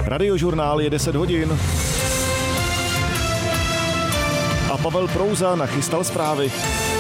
Radiožurnál je 10 hodin. A Pavel Prouza nachystal zprávy.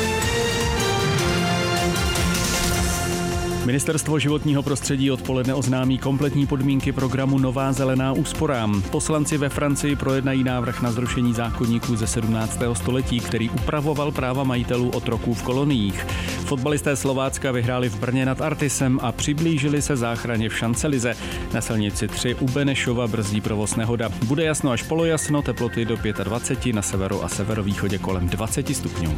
Ministerstvo životního prostředí odpoledne oznámí kompletní podmínky programu Nová zelená úsporám. Poslanci ve Francii projednají návrh na zrušení zákoníku ze 17. století, který upravoval práva majitelů otroků v koloniích. Fotbalisté Slovácka vyhráli v Brně nad Artisem a přiblížili se záchraně v Šancelize. Na silnici 3 u Benešova brzdí provoz nehoda. Bude jasno až polojasno, teploty do 25, na severu a severovýchodě kolem 20 stupňů.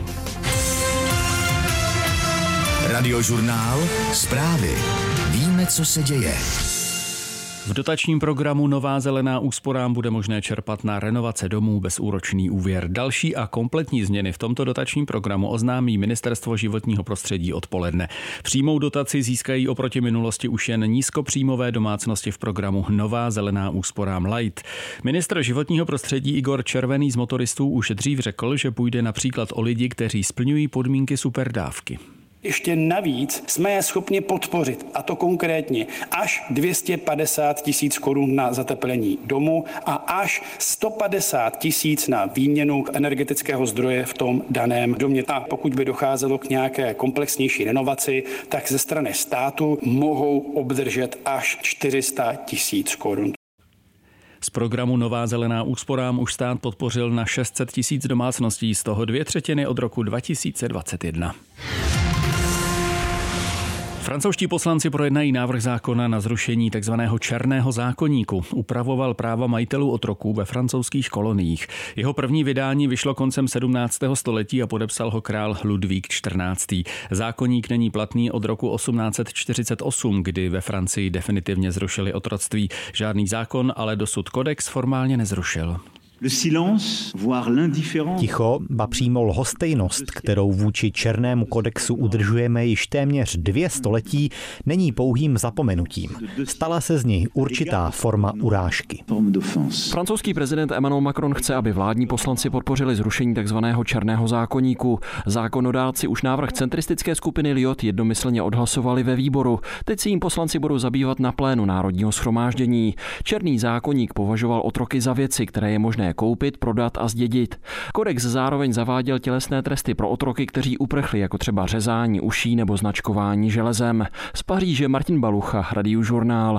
Radiožurnál, zprávy. Víme, co se děje. V dotačním programu Nová zelená úsporám bude možné čerpat na renovace domů bezúročný úvěr. Další a kompletní změny v tomto dotačním programu oznámí Ministerstvo životního prostředí odpoledne. Přímou dotaci získají oproti minulosti už jen nízkopříjmové domácnosti v programu Nová zelená úsporám Light. Ministr životního prostředí Igor Červený z Motoristů už dřív řekl, že půjde například o lidi, kteří splňují podmínky superdávky. Ještě navíc jsme je schopni podpořit, a to konkrétně až 250 000 korun na zateplení domu a až 150 000 na výměnu energetického zdroje v tom daném domě. A pokud by docházelo k nějaké komplexnější renovaci, tak ze strany státu mohou obdržet až 400 000 korun. Z programu Nová zelená úsporám už stát podpořil na 600 000 domácností, z toho 2/3 od roku 2021. Francouzští poslanci projednají návrh zákona na zrušení tzv. Černého zákoníku. Upravoval práva majitelů otroků ve francouzských koloniích. Jeho první vydání vyšlo koncem 17. století a podepsal ho král Ludvík XIV. Zákoník není platný od roku 1848, kdy ve Francii definitivně zrušili otroctví. Žádný zákon ale dosud kodex formálně nezrušil. Ticho, ba přímo lhostejnost, kterou vůči Černému kodexu udržujeme již téměř 2 století, není pouhým zapomenutím. Stala se z něj určitá forma urážky. Francouzský prezident Emmanuel Macron chce, aby vládní poslanci podpořili zrušení tzv. Černého zákoníku. Zákonodárci už návrh centristické skupiny Liot jednomyslně odhlasovali ve výboru. Teď si jim poslanci budou zabývat na plénu Národního shromáždění. Černý zákoník považoval otroky za věci, které je možné koupit, prodat a zdědit. Kodex zároveň zaváděl tělesné tresty pro otroky, kteří uprchli, jako třeba řezání uší nebo značkování železem. Z Paříže Martin Balucha, Radiožurnál.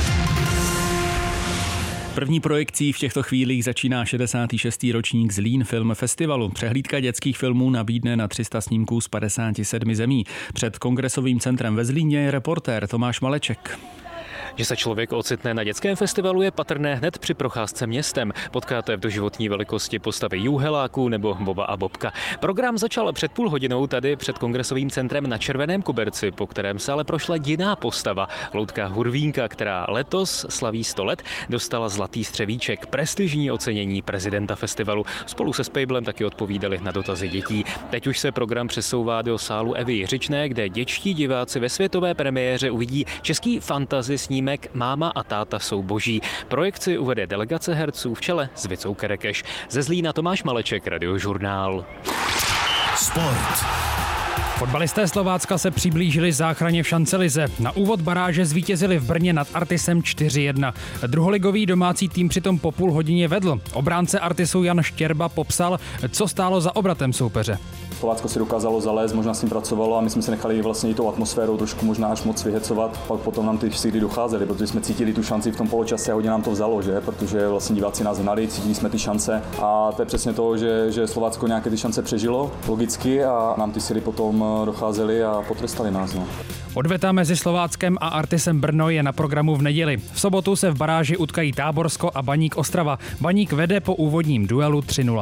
První projekcí v těchto chvílích začíná 66. ročník Zlín Film Festivalu. Přehlídka dětských filmů nabídne na 300 snímků z 57 zemí. Před kongresovým centrem ve Zlíně je reportér Tomáš Maleček. Že se člověk ocitne na dětském festivalu je patrné hned při procházce městem. Potkáte v doživotní velikosti postavy Jůheláků nebo Boba a Bobka. Program začal před půl hodinou tady před kongresovým centrem na Červeném koberci, po kterém se ale prošla jiná postava. Loutka Hurvínka, která letos slaví 100 let, dostala zlatý střevíček, prestižní ocenění prezidenta festivalu. Spolu se Spejblem taky odpovídali na dotazy dětí. Teď už se program přesouvá do sálu Evy Jiřičné, kde dětští diváci ve světové premiéře uvidí český fantasy snímek Máma a táta jsou boží. Projekci uvede delegace herců v čele s Vicou Kerekeš. Ze Zlína Tomáš Maleček, Radiožurnál. Sport. Fotbalisté Slovácka se přiblížili záchraně v Šancelize. Na úvod baráže zvítězili v Brně nad Artisem 4-1. Druholigový domácí tým přitom po půl hodině vedl. Obránce Artisu Jan Štěrba popsal, co stálo za obratem soupeře. Slovácko si dokázalo zalézt, možná s tím pracovalo a my jsme se nechali vlastně i tou atmosférou trošku možná až moc vyhecovat. Pak potom nám ty síly docházely, protože jsme cítili tu šanci v tom poločase a hodně nám to vzalo, že? Protože vlastně diváci nás hnali, cítili jsme ty šance a to je přesně to, že Slovácko nějaké ty šance přežilo logicky a nám ty síly potom docházely a potrestali nás. No. Odveta mezi Slováckem a Artisem Brno je na programu v neděli. V sobotu se v baráži utkají Táborsko a Baník Ostrava. Baník vede po úvodním duelu 3-0.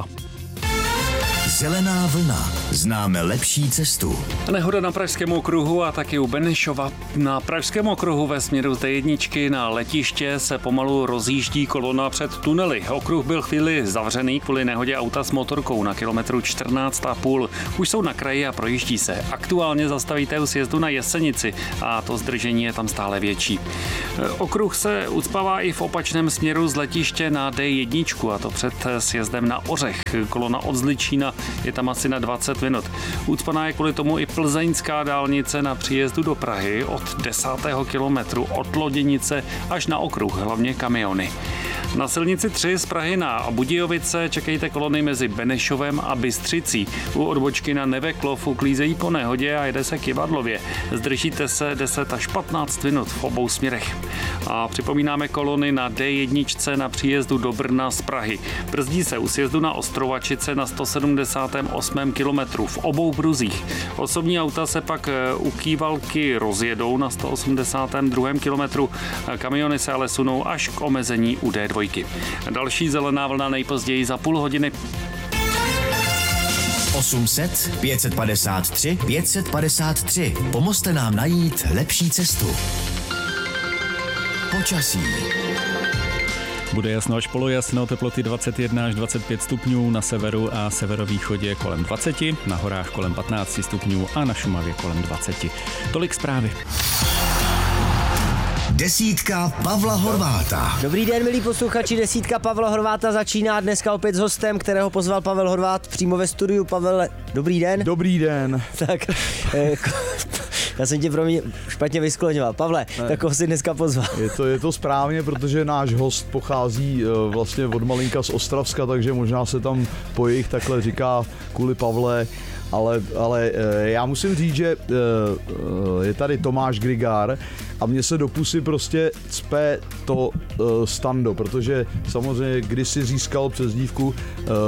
Zelená vlna. Známe lepší cestu. Nehoda na Pražském okruhu a taky u Benešova. Na Pražském okruhu ve směru T1 na letiště se pomalu rozjíždí kolona před tunely. Okruh byl chvíli zavřený kvůli nehodě auta s motorkou na kilometru 14,5. Už jsou na kraji a projíždí se. Aktuálně zastavíte u sjezdu na Jesenici a to zdržení je tam stále větší. Okruh se ucpává i v opačném směru z letiště na D1 a to před sjezdem na Ořech. Kolona od Zličína je tam asi na 20 minut. Ucpaná je kvůli tomu i plzeňská dálnice na příjezdu do Prahy od 10. kilometru od Loděnice až na okruh, hlavně kamiony. Na silnici 3 z Prahy na Budějovice čekejte kolony mezi Benešovem a Bystřicí. U odbočky na Neveklov uklízejí po nehodě a jede se k Jivadlově. Zdržíte se 10 až 15 minut v obou směrech. A připomínáme kolony na D1 na příjezdu do Brna z Prahy. Brzdí se u sjezdu na Ostrovačice na 178. kilometru v obou pruzích. Osobní auta se pak u Kývalky rozjedou na 182. kilometru. Kamiony se ale sunou až k omezení u D2. Další zelená vlna nejpozději za půl hodiny. 800 553 553. Pomozte nám najít lepší cestu. Počasí. Bude jasno až polojasno, teploty 21 až 25 stupňů, na severu a severovýchodě kolem 20, na horách kolem 15 stupňů a na Šumavě kolem 20. Tolik zprávy. Desítka Pavla Horváta. Dobrý den, milí posluchači, desítka Pavla Horváta začíná dneska opět s hostem, kterého pozval Pavel Horvát přímo ve studiu. Pavel, dobrý den. Dobrý den. Tak, já jsem tě pro mě špatně vyskloňoval. Pavle, tak ho si dneska pozval. Je to správně, protože náš host pochází vlastně od malinka z Ostravska, takže možná se tam po jejich takhle říká kvůli Pavle. Ale já musím říct, že je tady Tomáš Grigár a mně se do pusy prostě cpe to Stando, protože samozřejmě kdysi získal přezdívku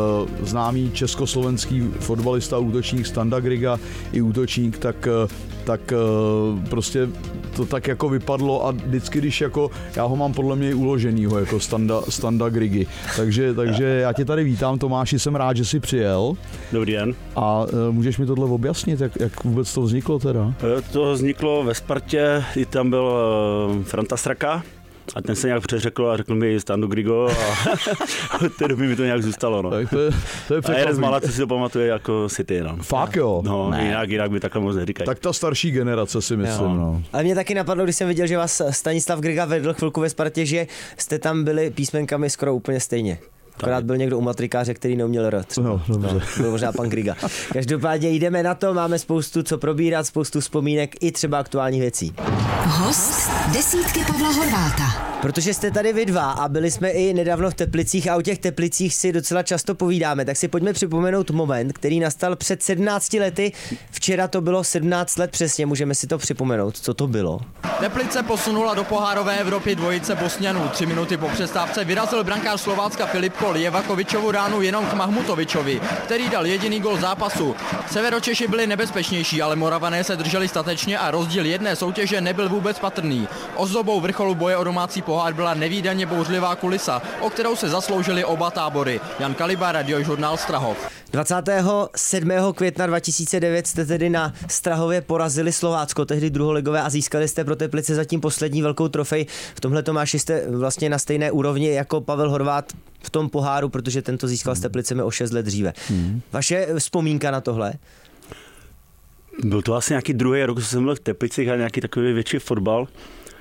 známý československý fotbalista, útočník Standa Griga i útočník, tak prostě to tak jako vypadlo a vždycky, když jako já ho mám podle mě uloženýho jako Standa Grigy. Takže já tě tady vítám, Tomáši, jsem rád, že jsi přijel. Dobrý den. A můžeš mi tohle objasnit, jak vůbec to vzniklo teda? To vzniklo ve Spartě, i tam byl Franta Straka a ten se nějak přeřekl a řekl mi Standu Grigo a od té doby mi to nějak zůstalo. No. Tak to je a jeden z mála, co si to pamatuje jako City. No. Fakt jo? No, jinak by takhle moc neříkají. Tak ta starší generace si myslím. No. Ale mě taky napadlo, když jsem viděl, že vás Stanislav Griga vedl chvilku ve Spartě, že jste tam byli písmenkami skoro úplně stejně. Akorát byl někdo u matrikáře, který neuměl R. No, byl možná pan Griga. Každopádně jdeme na to, máme spoustu co probírat, spoustu vzpomínek i třeba aktuálních věcí. Host desítky Pavla Horváta. Protože jste tady vy dva a byli jsme i nedávno v Teplicích a o těch Teplicích si docela často povídáme, tak si pojďme připomenout moment, který nastal před 17 lety. Včera to bylo 17 let přesně, můžeme si to připomenout, co to bylo. Teplice posunula do pohárové Evropy dvojice Bosňanů. 3 minuty po přestávce vyrazil brankář Slovácka Filipko Lievakovičovu ránu jenom k Mahmutovičovi, který dal jediný gol zápasu. Severočeši byli nebezpečnější, ale Moravané se drželi statečně a rozdíl jedné soutěže nebyl vůbec patrný. Ozdobou vrcholu boje o domácí pohár byla nevídaně bouřlivá kulisa, o kterou se zasloužili oba tábory. Jan Kaliba, Radiožurnál Strahov. 27. května 2009 jste tedy na Strahově porazili Slovácko, tehdy druholigové, a získali jste pro Teplice zatím poslední velkou trofej. V tomhle, Tomáši, jste vlastně na stejné úrovni jako Pavel Horvát v tom poháru, protože tento získal s Teplicemi o 6 let dříve. Vaše vzpomínka na tohle? Byl to asi nějaký druhý rok, co jsem byl v Teplicích a nějaký takový větší fotbal.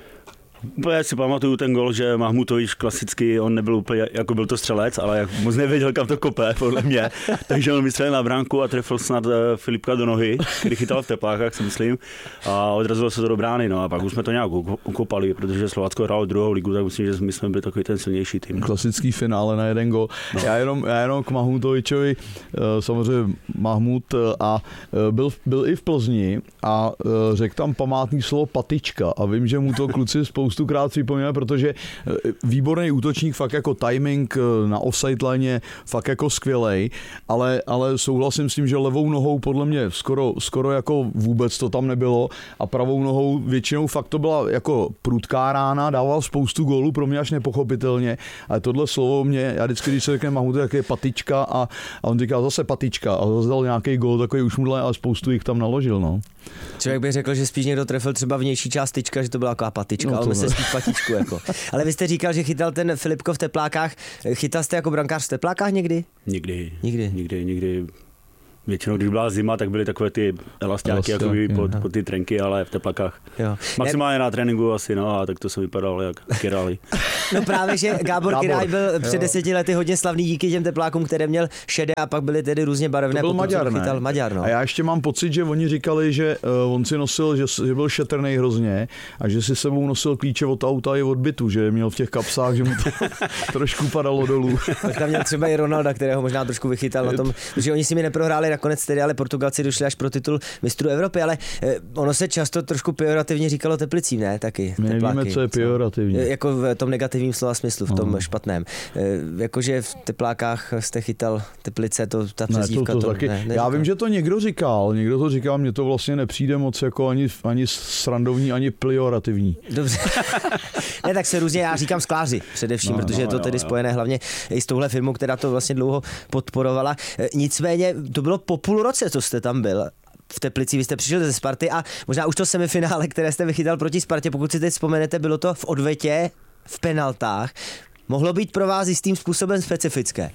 Já si pamatuju ten gol, že Mahmutovič klasicky, on nebyl úplně, jako byl to střelec, ale jak moc nevěděl, kam to kope, podle mě. Takže on vystřelil na bránku a trefil snad Filipka do nohy, který chytal v teplákách, si myslím, a odrazilo se to do brány. No a pak už jsme to nějak ukopali, protože Slovácko hrálo druhou ligu, tak myslím, že my jsme byli takový ten silnější tým. Klasický finále na jeden gol. No. Já jenom k Mahmutovičovi, samozřejmě Mahmut a byl i v Plzni a řekl tam památný slovo patička a vím, že mu to kluci spoustukrát připomínáme, protože výborný útočník, fakt jako timing na offside line, fakt jako skvělej, ale souhlasím s tím, že levou nohou podle mě skoro jako vůbec to tam nebylo a pravou nohou většinou fakt to byla jako prudká rána, dával spoustu gólů, pro mě až nepochopitelně, ale tohle slovo mě, já vždycky, když se řekne Mahmut, jak je patička a on říká zase patička a zase dal nějaký gól, takový ušmudlý, ale spoustu jich tam naložil, no. Člověk by řekl, že spíš někdo trefil třeba vnější část tyčka, že to byla taková patička, no, ale se spíš patičku jako. Ale vy jste říkal, že chytal ten Filipko v teplákách. Chytal jste jako brankář v teplákách někdy? Nikdy. Většinou, když byla zima, tak byly takové ty elastáky pod ty trenky, ale v teplakách. Jo. Maximálně na tréninku asi, a tak to jsem vypadal jak Kirali. No právě, že Gábor Kiraj byl před 10 lety hodně slavný díky těm teplákům, které měl šedé a pak byly tedy různě barevné. To byl Maďar, ne? Maďar, no. A já ještě mám pocit, že oni říkali, že on si nosil, že byl šetrnej hrozně a že si sebou nosil klíče od auta i od bytu, že měl v těch kapsách, že mu to trošku padalo dolů. Tak tam měl třeba i Ronalda, kterého možná trošku vychytal na tom, že oni si mi neprohráli nakonec tedy, ale Portugalci došli až pro titul mistrů Evropy, ale ono se často trošku pejorativně říkalo Teplicím, ne? Taky. My nevíme, co je pejorativní. Jako v tom negativním slova smyslu, v tom špatném. Jakože v Teplákách jste chytal Teplice, ta přezdívka. Ne, to taky. Já vím, že to někdo to říkal, mně to vlastně nepřijde moc jako ani srandovní, ani pejorativní. Dobře. Ne, tak se různě, já říkám skláři především, protože je to tedy spojené hlavně i s touhle firmou, která to vlastně dlouho podporovala. Nicméně to bylo po půl roce, co jste tam byl. V Teplici, vy jste přišel ze Sparty a možná už to semifinále, které jste vychytal proti Spartě, pokud si teď vzpomenete, bylo to v odvetě, v penaltách. Mohlo být pro vás jistým způsobem specifické.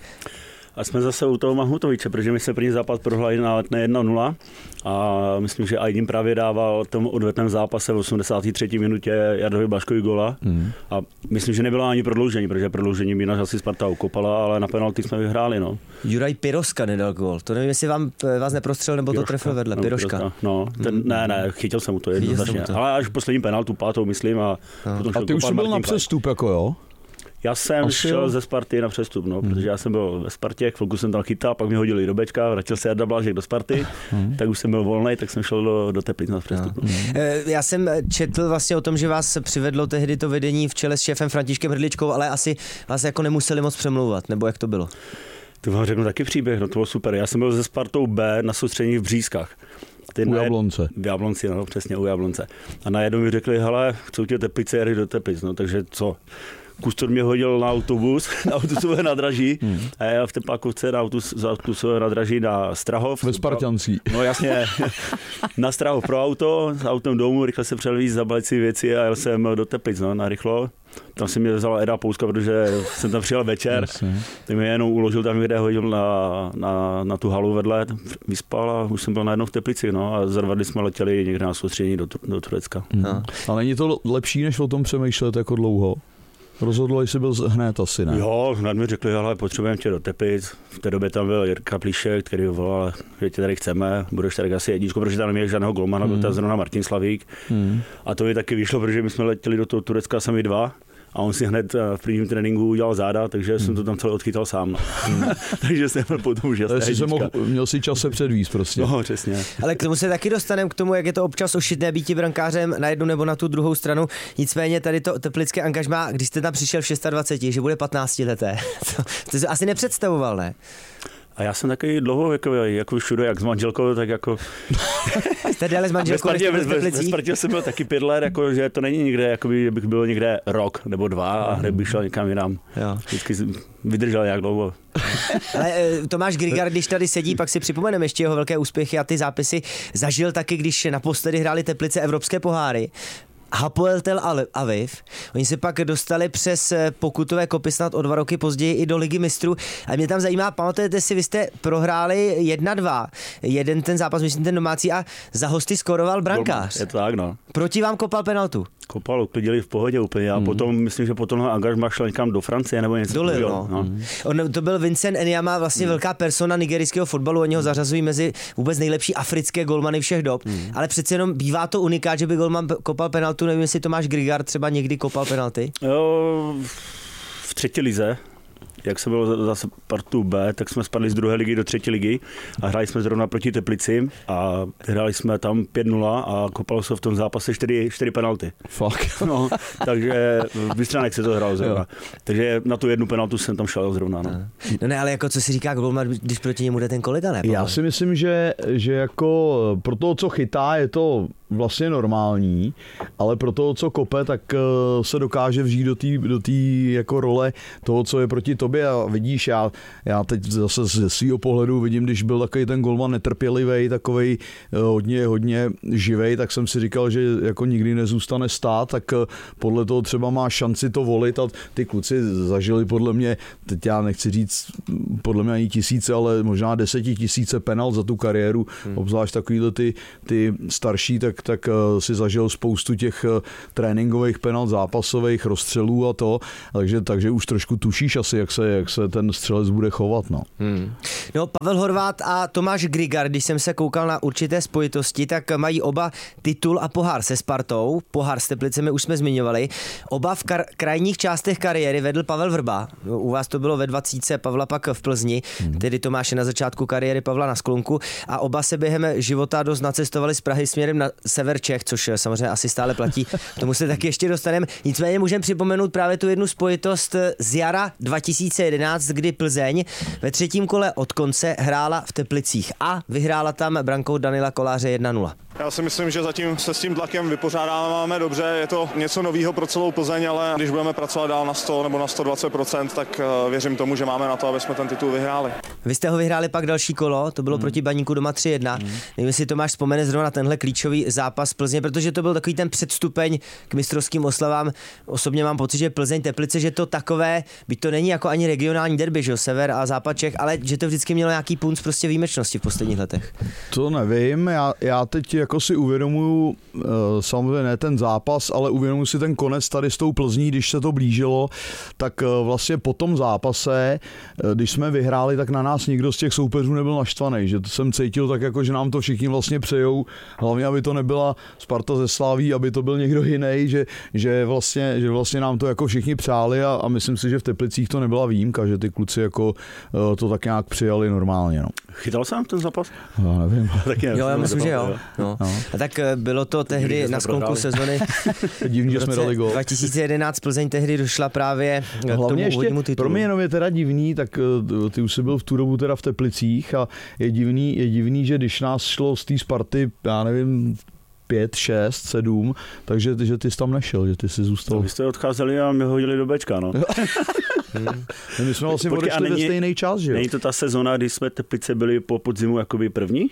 A jsme zase u toho Mahmutoviče, protože my jsme první zápas prohráli na 1-0 a myslím, že Aydin právě dával v tom odvetném zápase v 83. minutě Jardovi Blažkovi góla a myslím, že nebylo ani prodloužení, protože prodloužení by nás asi Sparta ukopala, ale na penalty jsme vyhráli. No. Juraj Piroska nedal gól, to nevím, jestli vás neprostřel nebo to trefil vedle. Piroška. No, ne, chytil jsem mu to jednoznačně, ale až poslední penaltu, pátou myslím. A ty už byl na přestup, jako jo? Já jsem šel ze Sparty na přestup, protože já jsem byl ve Spartě, chvilku jsem tam chytal, pak mi hodili do Bčka, vrátil se Jarda Blažek do Sparty, tak už jsem byl volný, tak jsem šel do Teplic na přestup. Já jsem četl vlastně o tom, že vás přivedlo tehdy to vedení v čele s šéfem Františkem Hrdličkou, ale asi vás jako nemuseli moc přemlouvat, nebo jak to bylo? To vám řeknu taky příběh, to bylo super. Já jsem byl ze Spartou B na soustředění v Břízkách. U Jablonce. V Jablonci, no, přesně u Jablonce. A najednou mi řekli, hele, chcou tě Teplice, jeli do Teplic, no, takže co? Kustor mě hodil na autobus, na autobusové nádraží a já v Teplákovce na autobusové nádraží na Strahov. Ve Spartancí. No jasně, na Strahov pro auto, s autem domů, rychle se přelvíz, zabalit si věci a jel jsem do Teplic, no, narychlo. Tam si mě vzala Eda Pouska, protože jsem tam přijel večer, tak mě jenom uložil tam někde, hodil na tu halu vedle, vyspal a už jsem byl najednou v Teplici, no, a za 2 dny jsme letěli někde na soustředění do Turecka. Ale není to lepší, než o tom přemýšlet jako dlouho? Rozhodlo, jsi byl hned asi, ne? Jo, hned mi řekli, ale potřebujeme tě do Teplic. V té době tam byl Jirka Plíšek, který volal, že tě tady chceme, budeš tady asi jedničku, protože tam neměl žádného golmana, byl tam zrovna Martin Slavík. A to mi taky vyšlo, protože my jsme letěli do toho Turecka sami 2. A on si hned v prvním tréninku udělal záda, takže jsem to tam celé odchytal sám. Takže jsem potom už jasný. Měl si čas se předvízt prostě. No, přesně. Ale k tomu se taky dostaneme, k tomu, jak je to občas ošidné býti brankářem na jednu nebo na tu druhou stranu. Nicméně tady to teplické angažmá, když jste tam přišel v 26, že bude 15 leté, to jsi asi nepředstavoval, ne? A já jsem takový dlouho jako všude, jak s manželkou, tak jako... Jste déle s manželkou ve Spartě jsem byl taky 5 let, jako, že to není nikde, jakoby, bych byl někde rok nebo 2 a hned bych šel někam jinam. Vždycky vydržel jak dlouho. Ale Tomáš Grigard, když tady sedí, pak si připomeneme ještě jeho velké úspěchy a ty zápisy zažil taky, když naposledy hráli Teplice evropské poháry. Hapoel Tel Aviv. Oni se pak dostali přes pokutové kopy snad o 2 roky později i do Ligy mistrů. A mě tam zajímá, pamatujete si, vy jste prohráli 1-2. Jeden ten zápas, myslím ten domácí, a za hosty skoroval brankář. Je to tak, no. Proti vám kopal penaltu. Kopal, uklidili v pohodě úplně a potom, myslím, že potom angažmá šel někam do Francie nebo něco. Dolil, no. To byl Vincent Enyama, vlastně velká persona nigerijského fotbalu, oni ho zařazují mezi vůbec nejlepší africké golmany všech dob, ale přece jenom bývá to unikát, že by golman kopal penaltu, nevím, jestli Tomáš Grigard třeba někdy kopal penalty. Jo, v 3. lize. Jak jsem byl zase Spartu B, tak jsme spadli z 2. ligy do 3. ligy a hráli jsme zrovna proti Teplici a hráli jsme tam 5-0 a kopalo se v tom zápase 4 penalty. Fuck. No, takže v Bystřánech se to hrálo zrovna. Takže na tu 1 penaltu jsem tam šel zrovna. No ne, ale jako co si říká golman, když proti němu jde ten kolega, ne? Já si myslím, že jako pro toho, co chytá, je to vlastně normální, ale pro toho, co kope, tak se dokáže vžít do té jako role toho, co je proti tobě a vidíš, já teď zase ze svého pohledu vidím, když byl takový ten golman netrpělivý, takovej hodně živej, tak jsem si říkal, že jako nikdy nezůstane stát, tak podle toho třeba má šanci to volit a ty kluci zažili podle mě, teď já nechci říct podle mě ani tisíce, ale možná 10 000 penalt za tu kariéru, obzvlášť takovýhle ty starší, tak si zažil spoustu těch tréninkových penalt, zápasových rozstřelů a to, takže už trošku tušíš asi, jak se ten střelec bude chovat. No. No, Pavel Horváth a Tomáš Grigar, když jsem se koukal na určité spojitosti, tak mají oba titul a pohár se Spartou. Pohár s Teplicemi už jsme zmiňovali. Oba v krajních částech kariéry vedl Pavel Vrba. U vás to bylo ve 20, Pavla pak v Plzni, tedy Tomáše na začátku kariéry, Pavla na sklonku. A oba se během života dost nacestovali z Prahy směrem na sever Čech, což samozřejmě asi stále platí. K tomu se taky ještě dostaneme. Nicméně můžeme připomenout právě tu jednu spojitost z jara 2011, kdy Plzeň ve třetím kole od konce hrála v Teplicích a vyhrála tam brankou Danila Koláře 1-0. Já si myslím, že zatím se s tím tlakem vypořádáváme dobře, je to něco nového pro celou Plzeň, ale když budeme pracovat dál na 100 nebo na 120%, tak věřím tomu, že máme na to, aby jsme ten titul vyhráli. Vy jste ho vyhráli pak další kolo, to bylo proti Baníku doma 3-1. Nevím, jestli Tomáš vzpomene zrovna tenhle klíčový zápas Plzně, protože to byl takový ten předstupeň k mistrovským oslavám. Osobně mám pocit, že Plzeň Teplice, že to takové, byť to není jako ani regionální derby, že sever a západ Čech, ale že to vždycky mělo nějaký punc prostě výjimečnosti v posledních letech. To nevím, já teď jako si uvědomuju, samozřejmě ne ten zápas, ale uvědomuji si ten konec tady s tou Plzní, když se to blížilo, tak vlastně po tom zápase, když jsme vyhráli, tak na nás nikdo z těch soupeřů nebyl naštvaný, že to jsem cítil tak jako, že nám to všichni vlastně přejou, hlavně aby to nebyla Sparta ze Slaví, aby to byl někdo jiný, že vlastně nám to jako všichni přáli a myslím si, že v Teplicích to nebyla výjimka, že ty kluci jako to tak nějak přijali normálně. No. Chytal jsem ten zápas? Já nevím. Jo, já myslím, že jo. No. A tak bylo to tehdy na sklonku sezony. Divný, že jsme dali gól. 2011 Plzeň tehdy došla právě k tomu úvodnímu titulu. Pro mě jenom je teda divný, tak ty už jsi byl v tu dobu teda v Teplicích a je divný, že když nás šlo z té Sparty, já nevím, 5, 6, 7, takže že ty jsi tam nešel, že ty jsi zůstal. Vy jste odcházeli a mě hodili do Bčka, no. My jsme vlastně odešli ve stejný čas, že jo? Není to ta sezona, kdy jsme Teplice byli po podzimu jakoby první?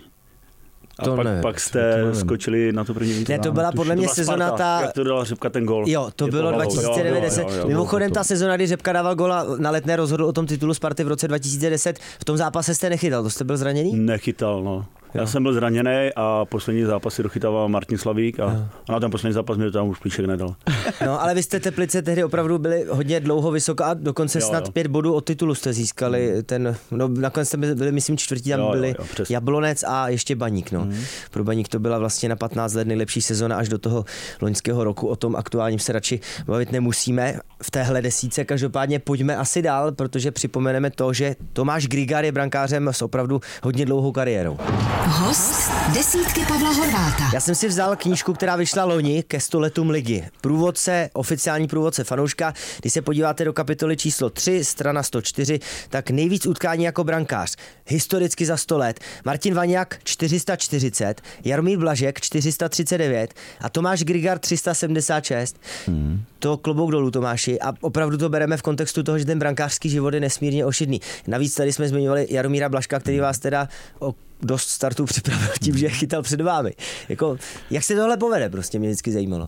A pak jste skočili na to první místo. Ne, to byla podle mě sezona ta... Jak to dala Řepka ten gól? Jo, to bylo 2009-10. Mimochodem ta sezona, kdy Řepka dával góla na Letné, rozhodl o tom titulu Sparty v roce 2010. V tom zápase jste nechytal, to jste byl zraněný? Nechytal, no. Já jsem byl zraněný a poslední zápas si dochytával Martin Slavík a na ten poslední zápas mi tam už Plíšek nedal. No, ale vy jste Teplice tehdy opravdu byli hodně dlouho vysoko a dokonce snad 5 bodů od titulu jste získali. Nakonec jste byli, myslím, čtvrtí, tam byli Jablonec a ještě Baník. No. Pro Baník to byla vlastně na 15 let nejlepší sezona až do toho loňského roku. O tom aktuálním se radši bavit nemusíme v téhle desítce. Každopádně pojďme asi dál, protože připomeneme to, že Tomáš Grigar je brankářem s opravdu hodně dlouhou kariérou. Host desítky Pavla Horváta. Já jsem si vzal knížku, která vyšla loni ke 100 letům ligy. Oficiální průvodce fanouška. Když se podíváte do kapitoly číslo 3, strana 104, tak nejvíc utkání jako brankář. Historicky za 100 let. Martin Vaňák 440, Jaromír Blažek 439 a Tomáš Grigar 376. To klobouk dolů, Tomáši. A opravdu to bereme v kontextu toho, že ten brankářský život je nesmírně ošidný. Navíc tady jsme zmiňovali Jaromíra Blažka, který vás teda dost startů připravil tím, že chytal před vámi. Jak se tohle povede, prostě mě vždycky zajímalo.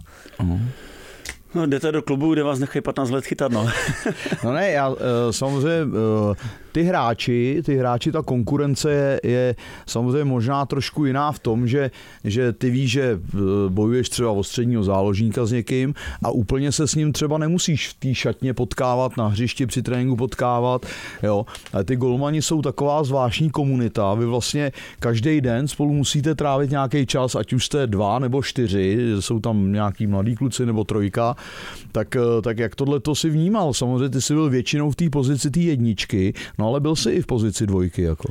No, jdete do klubu, kde vás nechají 15 let chytat, no. No ne, já samozřejmě ty hráči, ta konkurence je samozřejmě možná trošku jiná v tom, že ty víš, že bojuješ třeba o středního záložníka s někým a úplně se s ním třeba nemusíš v té šatně potkávat, na hřišti při tréninku potkávat, jo. Ale ty golmani jsou taková zvláštní komunita, vy vlastně každý den spolu musíte trávit nějaký čas, ať už jste 2 nebo 4, jsou tam nějaký mladí kluci nebo 3, tak jak tohle to si vnímal? Samozřejmě ty jsi byl většinou v té pozici té jedničky, no ale byl jsi i v pozici 2 jako.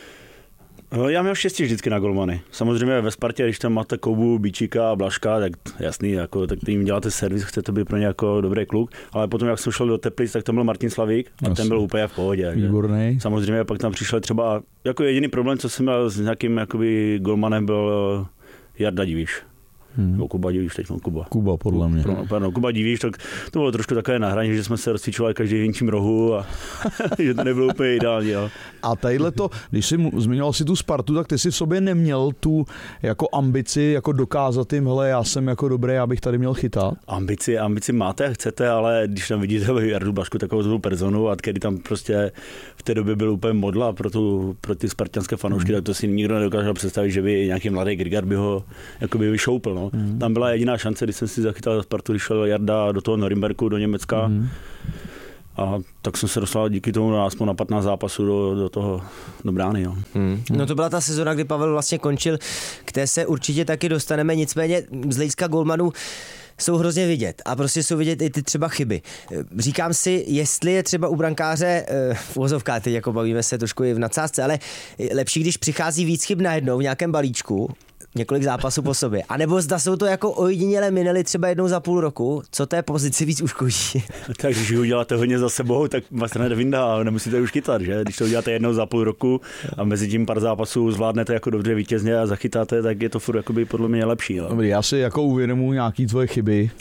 Já měl štěstí vždycky na golmany. Samozřejmě ve Spartě, když tam máte Koubu, Bíčíka a Blažka, tak jasný, jako, tak jim děláte servis, chcete být pro ně jako dobrý kluk, ale potom, jak jsem šel do Teplic, tak tam byl Martin Slavík a ten byl úplně v pohodě. Výborný. Samozřejmě pak tam přišel třeba, jako jediný problém, co jsem měl s nějakým jakoby golmanem, byl Jarda Divíš. Kuba Divíš teď, Kuba. Kuba, podle mě. Kuba Divíš, tak to bylo trošku takové na hraně, že jsme se rozcvičovali každý v jinčím rohu a že to nebylo úplně ideální. Jo. A tadyhle to, když jsi zmiňoval si tu Spartu, tak ty jsi v sobě neměl tu jako ambici, jako dokázat jim, hele, já jsem jako dobrý, já bych tady měl chytat? Ambici máte, chcete, ale když tam vidíte Jardu Blažku, takovou tu personu, a který tam prostě v té době byl úplně modla pro ty spartanské fanoušky, tak to si nikdo nedokázal představit, že by nějaký mladý Grigar by ho jakoby vyšoupil. No. Tam byla jediná šance, když jsem si zachytal za Spartu, když šel Jarda do toho Norimberku, do Německa. A tak jsem se dostal díky tomu aspoň na 15 zápasů do brány. Jo. No to byla ta sezona, kdy Pavel vlastně končil, k té se určitě taky dostaneme, nicméně z hlediska golmanů jsou hrozně vidět a prostě jsou vidět i ty třeba chyby. Říkám si, jestli je třeba u brankáře v uvozovkách, teď jako bavíme se trošku i v nadsázce, ale lepší, když přichází víc chyb najednou v nějakém balíčku, několik zápasů po sobě. A nebo zda jsou to jako ojedinělé minely třeba jednou za půl roku, co té pozici víc uškodí. Tak když uděláte hodně za sebou, tak vás trenér vyndá a nemusíte už chytat, že? Když to uděláte jednou za půl roku a mezi tím pár zápasů zvládnete jako dobře vítězně a zachytáte, tak je to furt jakoby podle mě lepší. Jo? Dobrý, já si jako uvědomuji nějaký tvoje chyby.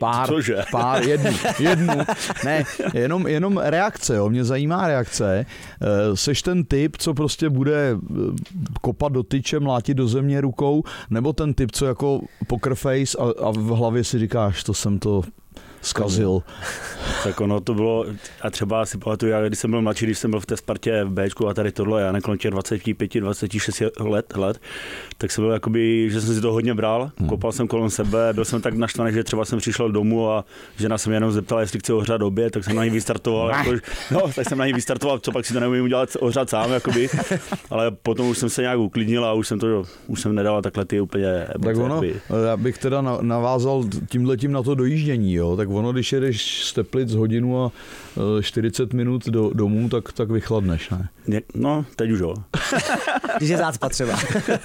Jednu. Ne, jenom reakce, jo. Mě zajímá reakce. Seš ten typ, co prostě bude kopat do tyče, mlátit do země rukou, nebo ten typ, co jako poker face a v hlavě si říkáš, to jsem to zkazil. Tak ono to bylo, a třeba si pamatuju, já když jsem byl mladší, když jsem byl v té Spartě v Bčku a tady tohle, já nekolem těch 25-26 let, tak jsem byl jakoby, že jsem si to hodně bral, kopal jsem kolem sebe, byl jsem tak naštvaný, že třeba jsem přišel domů a žena se mě jenom zeptala, jestli chci ohřát oběd, tak jsem na ní vystartoval, co pak si to neumím udělat ohřát sám, jakoby, ale potom už jsem se nějak uklidnil a už jsem nedal takhle ty úplně emoce. Tak ono, já bych teda navázal tímhletím na to dojíždění, jo, tak ono, když jedeš z Teplic hodinu a 40 minut domů, tak vychladneš, ne? No, teď už jo. Když je zácpa třeba.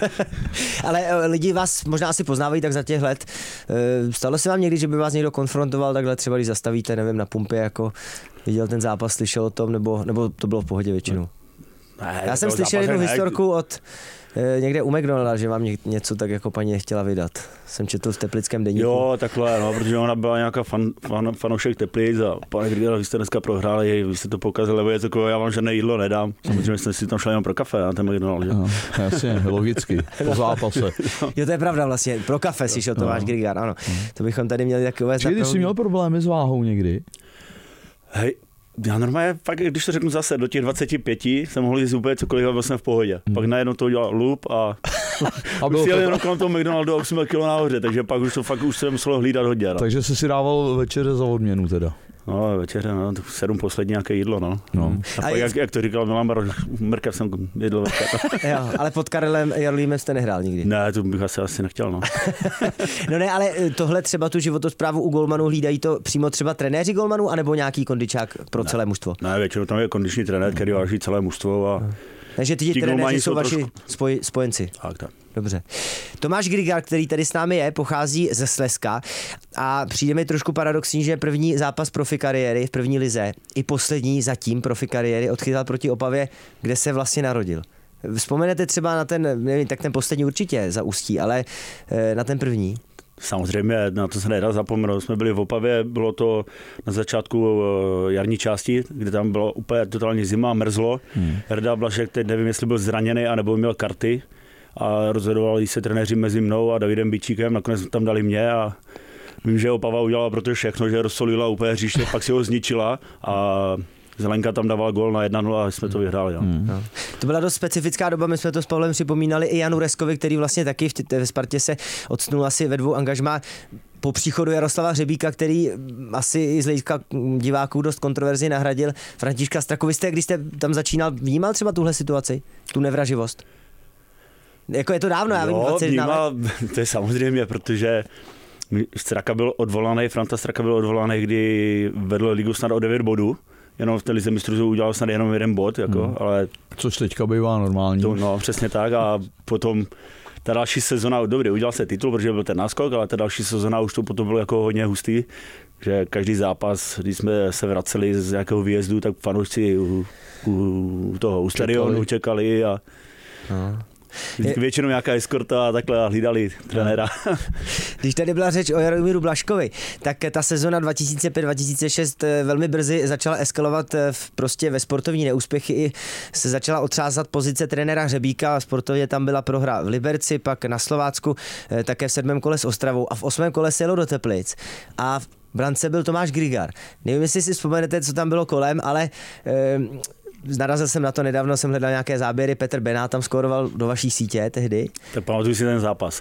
Ale lidi vás možná asi poznávají tak za těch let. Stalo se vám někdy, že by vás někdo konfrontoval takhle třeba, když zastavíte, nevím, na pumpě, jako viděl ten zápas, slyšel o tom, nebo to bylo v pohodě většinou? Ne, já jsem slyšel jednu historku od někde u McDonalda, že vám něco tak jako paní nechtěla vydat. Jsem četl v teplickém deníku. Jo, takhle, no, protože ona byla nějaká fanoušek Teplic a pane Grigar, vy jste dneska prohráli, vy jste to pokazili, nebo je takové, já vám žádné jídlo nedám. Samozřejmě jsem si tam šel jenom pro kafe na ten McDonald. No, jasně, logicky, po zápase. Jo, to je pravda vlastně, pro kafe si šel Tomáš Grigar, ano. To bychom tady měli takové... Čili ty jsi měl problémy s váhou někdy? Hej, já normálně, fakt, když to řeknu zase, do těch 25 jsem mohl jít úplně cokoliv a byl jsem v pohodě. Pak najednou to udělal loop a už jel jenom kolem toho McDonaldu a už jsem byl kilo nahoře, takže pak už jsem musel hlídat hodně. No. Takže jsi si dával večeře za odměnu teda? No, večeře, 7 poslední nějaké jídlo, no. A pak, jak to říkal Milan Baroš, mrkev jsem jedl večer. Jo, ale pod Karelem Jarolímem jste nehrál nikdy? Ne, to bych asi nechtěl, no. No ne, ale tohle třeba tu životosprávu u golmanů hlídají to přímo třeba trenéři golmanů, anebo nějaký kondičák pro celé mužstvo? Ne, většinou tam je kondiční trenér, který váží celé mužstvo a... Takže ti trenéři jsou vaši spojenci. Tak. Dobře. Tomáš Grigar, který tady s námi je, pochází ze Slezska a přijde mi trošku paradoxní, že první zápas profi kariéry v první lize i poslední zatím profi kariéry odchytal proti Opavě, kde se vlastně narodil. Vzpomenete třeba na ten, nevím, tak ten poslední určitě za Ústí, ale na ten první? Samozřejmě, na to se nedá zapomenout. Jsme byli v Opavě, bylo to na začátku jarní části, kde tam bylo úplně totálně zima, mrzlo. Jarda Blažek, teď nevím, jestli byl zraněný, anebo měl karty a rozhodovali se trenéři mezi mnou a Davidem Bičíkem, nakonec tam dali mě a vím, že Opava udělala proto všechno, že rozsolila úplně hřiště, pak si ho zničila a Zelenka tam dával gól na 1-0 a jsme to vyhráli. No. To byla dost specifická doba, my jsme to s Pavlem připomínali i Janu Reskovi, který vlastně taky ve Spartě se odstnul asi ve 2 angažmá po příchodu Jaroslava Hřebíka, který asi i z hlediska diváků dost kontroverzně nahradil Františka Straku. Vy jste, když jste tam začínal, vnímal třeba tuhle situaci, tu nevraživost? Jako je to dávno, já vím, 21 let. To je samozřejmě, protože Franta Straka byl odvolaný, kdy vedl ligu snad o 9 bodů. Jenom v té lize mistrů udělal snad jenom 1 bod, ale... Což teďka bývá normální. No, přesně tak a potom ta další sezona, dobře, udělal se titul, protože byl ten náskok, ale ta další sezona už to potom bylo jako hodně hustý, že každý zápas, když jsme se vraceli z nějakého výjezdu, tak fanoušci u stadionu čekali a... Většinou nějaká eskorta a takhle hlídali trenéra. Když tady byla řeč o Jaromíru Blažkovi, tak ta sezona 2005-2006 velmi brzy začala eskalovat prostě ve sportovní neúspěchy i se začala otřásat pozice trenéra Hřebíka. Sportovně tam byla prohra v Liberci, pak na Slovácku, také v 7. kole s Ostravou a v 8. kole se jelo do Teplic. A v brance byl Tomáš Grigar. Nevím, jestli si vzpomenete, co tam bylo kolem, ale narazil jsem na to nedávno, jsem hledal nějaké záběry, Petr Benát tam skóroval do vaší sítě tehdy. Tak pamatuju si ten zápas.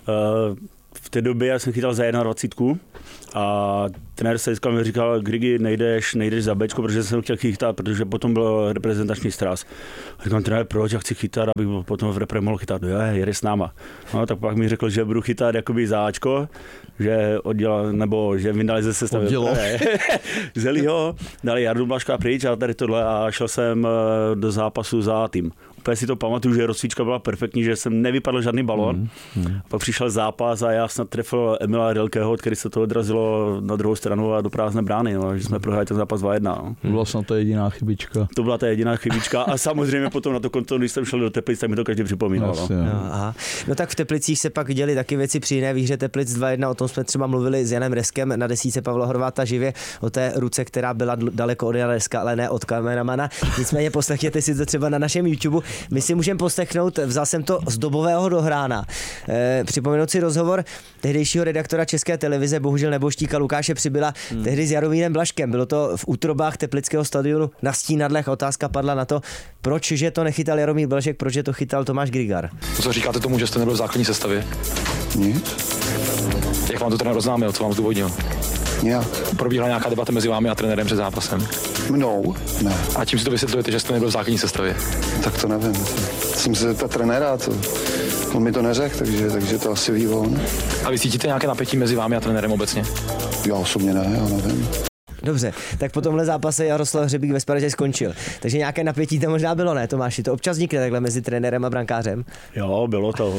V té době já jsem chytal za 21 a trenér se mi říkal, Grigi, nejdeš za Bčko, protože jsem chtěl chytat, protože potom byl reprezentační stráz. A říkám, trenér, proč já chci chytat, abych potom v repre mohl chytat. Jede s náma. No, tak pak mi řekl, že budu chytat jakoby za Ačko, že že vyndali ze sestavy. Vzali ho, dali Jardu Blažka pryč a tady tohle a šel jsem do zápasu za tým. Úplně si to pamatuju, že rozcvička byla perfektní, že jsem nevypadl žádný balon. Pak přišel zápas a já snad trefil Emila Relkeho, který se to odrazilo na druhou stranu a do prázdné brány, no, že jsme prohráli ten zápas 2-1. No. Byla snad ta jediná chybička. To byla ta jediná chybička a samozřejmě potom na to konto, když jsem šel do Teplic, tak mi to každý připomínal. No tak v Teplicích se pak děli taky věci při jiné výhře Teplic 2-1, o tom jsme třeba mluvili s Janem Reskem na desítce Pavla Horváta živě, o té ruce, která byla daleko od Jana Reska, ale ne od kameramana. Nicméně poslechněte si to třeba na našem YouTube. My si můžeme poslechnout, vzal jsem to z dobového dohrána. Připomenout si rozhovor tehdejšího redaktora České televize, bohužel Neboštíka Lukáše Přibyla, tehdy s Jaromírem Blažkem. Bylo to v útrobách teplického stadionu na Stínadlech. Otázka padla na to, proč že to nechytal Jaromír Blažek, proč to chytal Tomáš Grigar. Co říkáte tomu, že jste nebyl v základní sestavě? Nic. Jak vám to trenér oznámil, co vám zdůvodnil? Nějak. Probíhala nějaká debata mezi vámi a trenérem před zápasem? Mnou? Ne. A čím si to vysvětlujete, že jste nebyl v základní sestavě? Tak to nevím. Jsem se zeptat trenéra, on mi to neřekl, takže to asi ví on. A vy cítíte nějaké napětí mezi vámi a trenérem obecně? Já osobně ne, já nevím. Dobře, tak po tomhle zápase Jaroslav Hřebík ve Spartě skončil. Takže nějaké napětí tam možná bylo, ne Tomáši? To občas vznikne takhle mezi trenérem a brankářem? Jo, bylo to.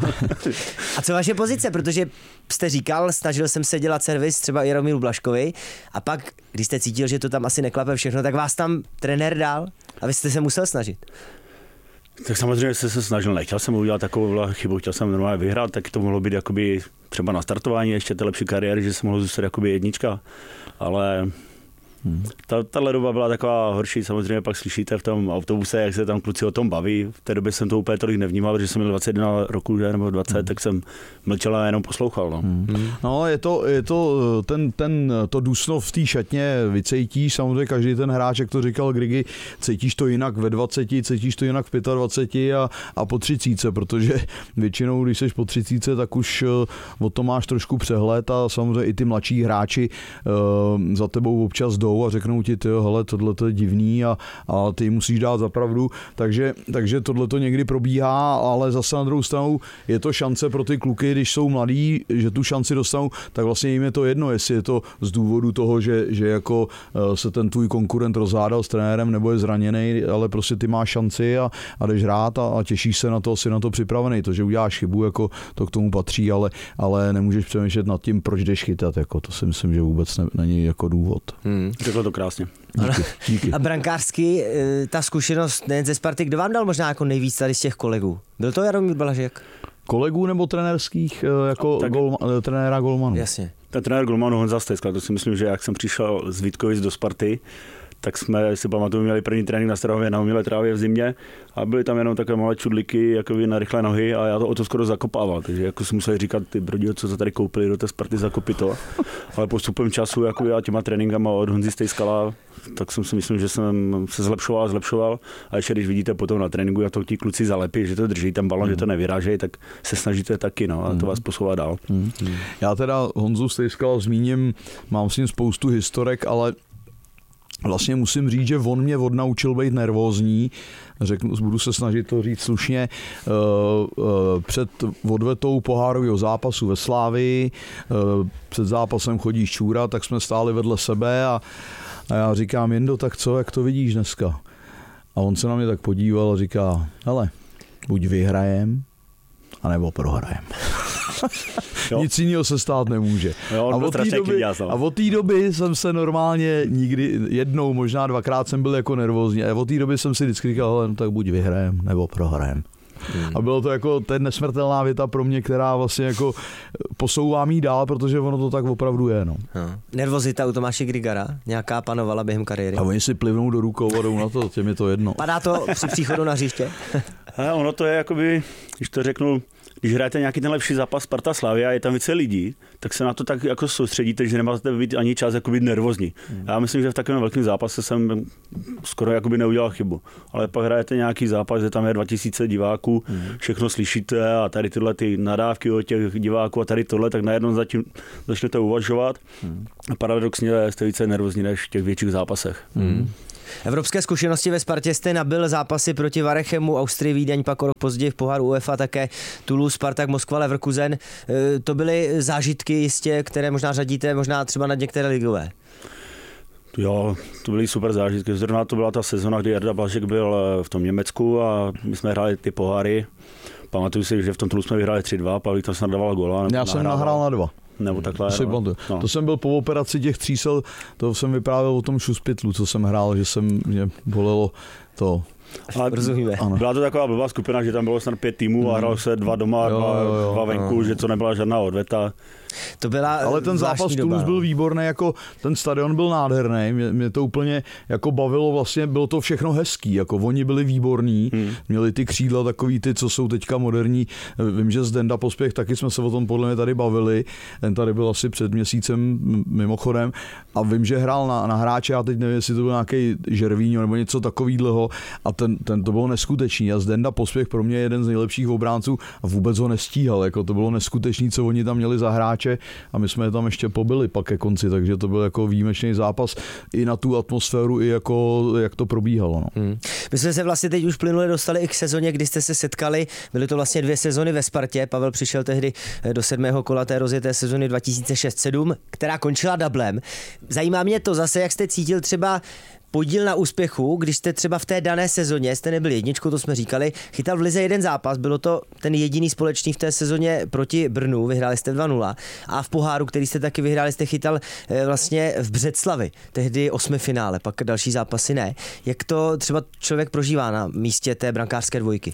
A co vaše pozice? Protože jste říkal, snažil jsem se dělat servis třeba Jaromíru Blažkovi a pak, když jste cítil, že to tam asi neklape všechno, tak vás tam trenér dal a vy jste se musel snažit. Tak samozřejmě jsem se snažil, nechtěl jsem udělat takovou chybu, chtěl jsem normálně vyhrát, tak to mohlo být jakoby třeba na startování ještě té lepší kariéry, že jsem mohl zůstat jakoby jednička, ale ta doba byla taková horší, samozřejmě pak slyšíte v tom autobuse, jak se tam kluci o tom baví. V té době jsem to úplně tolik nevnímal, protože jsem měl 21 roku, nebo 20, tak jsem mlčel a jenom poslouchal. No, no je to to dusno v té šatně vycítíš, samozřejmě každý ten hráč, jak to říkal Grigi, cítíš to jinak ve 20, cítíš to jinak v 25 a po 30, protože většinou, když jsi po 30, tak už o tom máš trošku přehled a samozřejmě i ty mladší hráči za tebou občas jdou a řeknou ti, hele, tohle to je divný a ty musíš dát za pravdu, takže tohle to někdy probíhá, ale zase na druhou stranu je to šance pro ty kluky, když jsou mladí, že tu šanci dostanou, tak vlastně jim je to jedno, jestli je to z důvodu toho, že jako se ten tvůj konkurent rozhádal s trenérem nebo je zraněný, ale prostě ty máš šanci a jdeš hrát a těšíš se na to, jsi na to připravený, to, že uděláš chybu, jako to k tomu patří, ale nemůžeš přemýšlet nad tím, proč jdeš chytat, jako to si myslím, že vůbec není jako důvod. Řekl to krásně. Díky. A brankářsky ta zkušenost nejen ze Sparty, kdo vám dal možná jako nejvíc tady z těch kolegů? Byl to Jaromír Blažek? Kolegů nebo trenérských, jako trenéra golmanů? Jasně. Ten trenér golmanů Honza Stejskal, to si myslím, že jak jsem přišel z Vítkovic do Sparty, tak jsme si pamatuju, měli první trénink na Strahově na umělé trávě v zimě a byly tam jenom takové malé čudliky jako na rychlé nohy a já to o to skoro zakopával, takže jako si musel říkat, ty brodího, co to tady koupili do té Sparty, zakopit to. Ale postupem času jako já těma tréninkama od Honzy Stejskala, tak jsem si myslím, že jsem se zlepšoval a ještě když vidíte potom na tréninku, jak to ti kluci zalepí, že to drží ten balon, že to nevyrážejí, tak se snažíte taky, no, a to vás posouvá dál. Já teda Honzu Stejskala zmíním, mám s ním spoustu historek, ale vlastně musím říct, že on mě odnaučil být nervózní, budu se snažit to říct slušně, před odvetou pohárového zápasu ve Slávii, před zápasem chodí Čůra, tak jsme stáli vedle sebe a já říkám, Jendo, tak co, jak to vidíš dneska? A on se na mě tak podíval a říká, hele, buď vyhrajem, anebo prohrajem. Nic jiného se stát nemůže. Jo, a od té doby jsem se normálně nikdy, jednou, možná dvakrát jsem byl jako nervózní a od té doby jsem si vždycky říkal, hele, no tak buď vyhrajem, nebo prohrajem. A bylo to jako ten nesmrtelná věta pro mě, která vlastně jako posouvá mý dál, protože ono to tak opravdu je. No. Nervozita u Tomáše Grigara nějaká panovala během kariéry? A oni si plivnou do rukou a jdou na to, těm je to jedno. Padá to při příchodu na hřiště? Ono to je jakoby, když to řeknu, když hrajete nějaký ten lepší zápas Sparta Slavia a je tam více lidí, tak se na to tak jako soustředíte, že nemáte být ani čas jako být nervózní. Já myslím, že v takovém velkém zápase jsem skoro jakoby neudělal chybu. Ale pak hrajete nějaký zápas, že tam je 2000 diváků, všechno slyšíte a tady tyhle ty nadávky od těch diváků a tady tohle, tak najednou zatím začnete uvažovat. A paradoxně jste více nervózní než v těch větších zápasech. Evropské zkušenosti ve Spartě jste nabyl zápasy proti Varechemu, Austrii, Vídeň, pak o rok později v poháru UEFA také Toulouse, Spartak, Moskva, Leverkusen. To byly zážitky jistě, které možná řadíte možná třeba na některé ligové. Jo, to byly super zážitky. Zrovna to byla ta sezona, kdy Jarda Blažek byl v tom Německu a my jsme hráli ty poháry. Pamatuju si, že v tom Toulouse jsme vyhráli 3-2, Pavlík tam se nadával góla. Já jsem nahrál na 2. Nebo takhle. To jsem byl po operaci těch třísel, to jsem vyprávěl o tom šuspitlu, co jsem hrál, že mě bolelo to. Byla to taková blbá skupina, že tam bylo snad 5 týmů a hrál se 2 doma, 2 venku, že to nebyla žádná odveta. To byla ale ten zápas Toulouse byl výborný, jako ten stadion byl nádherný, mě to úplně jako bavilo, vlastně bylo to všechno hezký, jako oni byli výborní, měli ty křídla takový ty, co jsou teďka moderní, vím, že Zdenda Pospěch, taky jsme se o tom podle mě tady bavili, ten tady byl asi před měsícem mimochodem a vím, že hrál na hráče, a teď nevím, jestli to byl nějaký Žervíňo nebo něco takovýhleho a ten to bylo neskutečný a Zdenda Pospěch pro mě je jeden z nejlepších obránců a vůbec ho nestíhal, jako to bylo neskutečný, co oni tam měli za hráče a my jsme je tam ještě pobili pak ke konci, takže to byl jako výjimečný zápas i na tu atmosféru, i jako jak to probíhalo. No. My jsme se vlastně teď už plynule dostali i k sezóně, kdy jste se setkali, byly to vlastně 2 sezony ve Spartě, Pavel přišel tehdy do 7. kola té rozjeté sezony 2006-7, která končila doublem. Zajímá mě to zase, jak jste cítil třeba podíl na úspěchu, když jste třeba v té dané sezóně, jste nebyli jedničkou, to jsme říkali, chytal v lize jeden zápas, bylo to ten jediný společný v té sezóně proti Brnu, vyhráli jste 2-0 a v poháru, který jste taky vyhráli, jste chytal vlastně v Břeclavi, tehdy 8. finále, pak další zápasy ne. Jak to třeba člověk prožívá na místě té brankářské dvojky?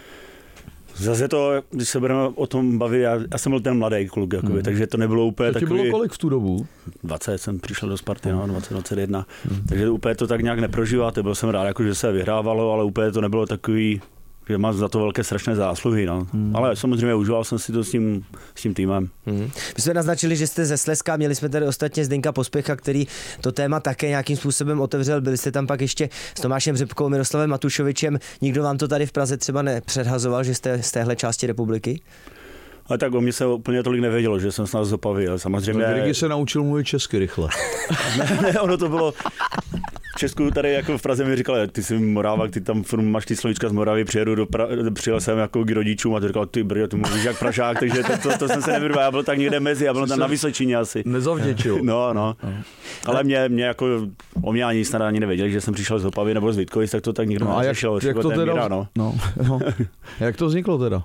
Zase to, když se budeme o tom bavit, já jsem byl ten mladý kluk, jakoby, takže to nebylo úplně takový... To ti bylo kolik v tu dobu? 20 jsem přišel do Sparty, 21. Takže úplně to tak nějak neprožíváte, byl jsem rád, jako, že se vyhrávalo, ale úplně to nebylo takový, že mám za to velké strašné zásluhy. No. Ale samozřejmě užíval jsem si to s tím týmem. My jsme naznačili, že jste ze Slezska, měli jsme tady ostatně Zdenka Pospěcha, který to téma také nějakým způsobem otevřel. Byli jste tam pak ještě s Tomášem Řepkou, Miroslavem Matušovičem. Nikdo vám to tady v Praze třeba nepředhazoval, že jste z téhle části republiky? Ale tak o mě se úplně tolik nevědělo, že jsem snad z Opavy, ale samozřejmě... Grigy se naučil mluvit česky rychle. ne, ono to bylo... V Česku tady jako v Praze mi říkali, ty jsi Morávak, ty tam máš ty slovíčka z Moravy, přijel jsem jako k rodičům a ty říkal, ty brďo, ty mluvíš jak Pražák, takže to jsem se nevěděl, já byl tak někde mezi, já byl tam na Vysočině asi. Nezavděčil. No. Ale mě jako, o mě ani snad ani nevěděli, že jsem přišel z Opavy nebo z Vítkovic, tak to tak nikdo neřešil. Jak to teda, no. Jak to vzniklo teda?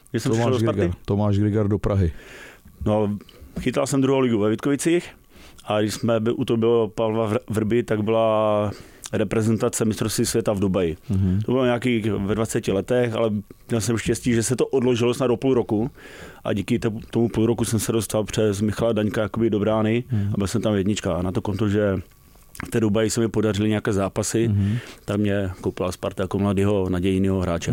Tomáš Grigar do Prahy. No, chytal jsem 2. ligu ve Vítkovicích. A když jsme u toho bylo Pavla Vrby, tak byla reprezentace mistrovství světa v Dubaji. To bylo nějaký ve 20 letech, ale měl jsem štěstí, že se to odložilo snad do půl roku a díky tomu půl roku jsem se dostal přes Michala Daňka jakoby do brány a byl jsem tam jednička. A na to konto, že v té Dubaji se mi podařily nějaké zápasy, tam mě koupila Sparta jako mladého nadějného hráče.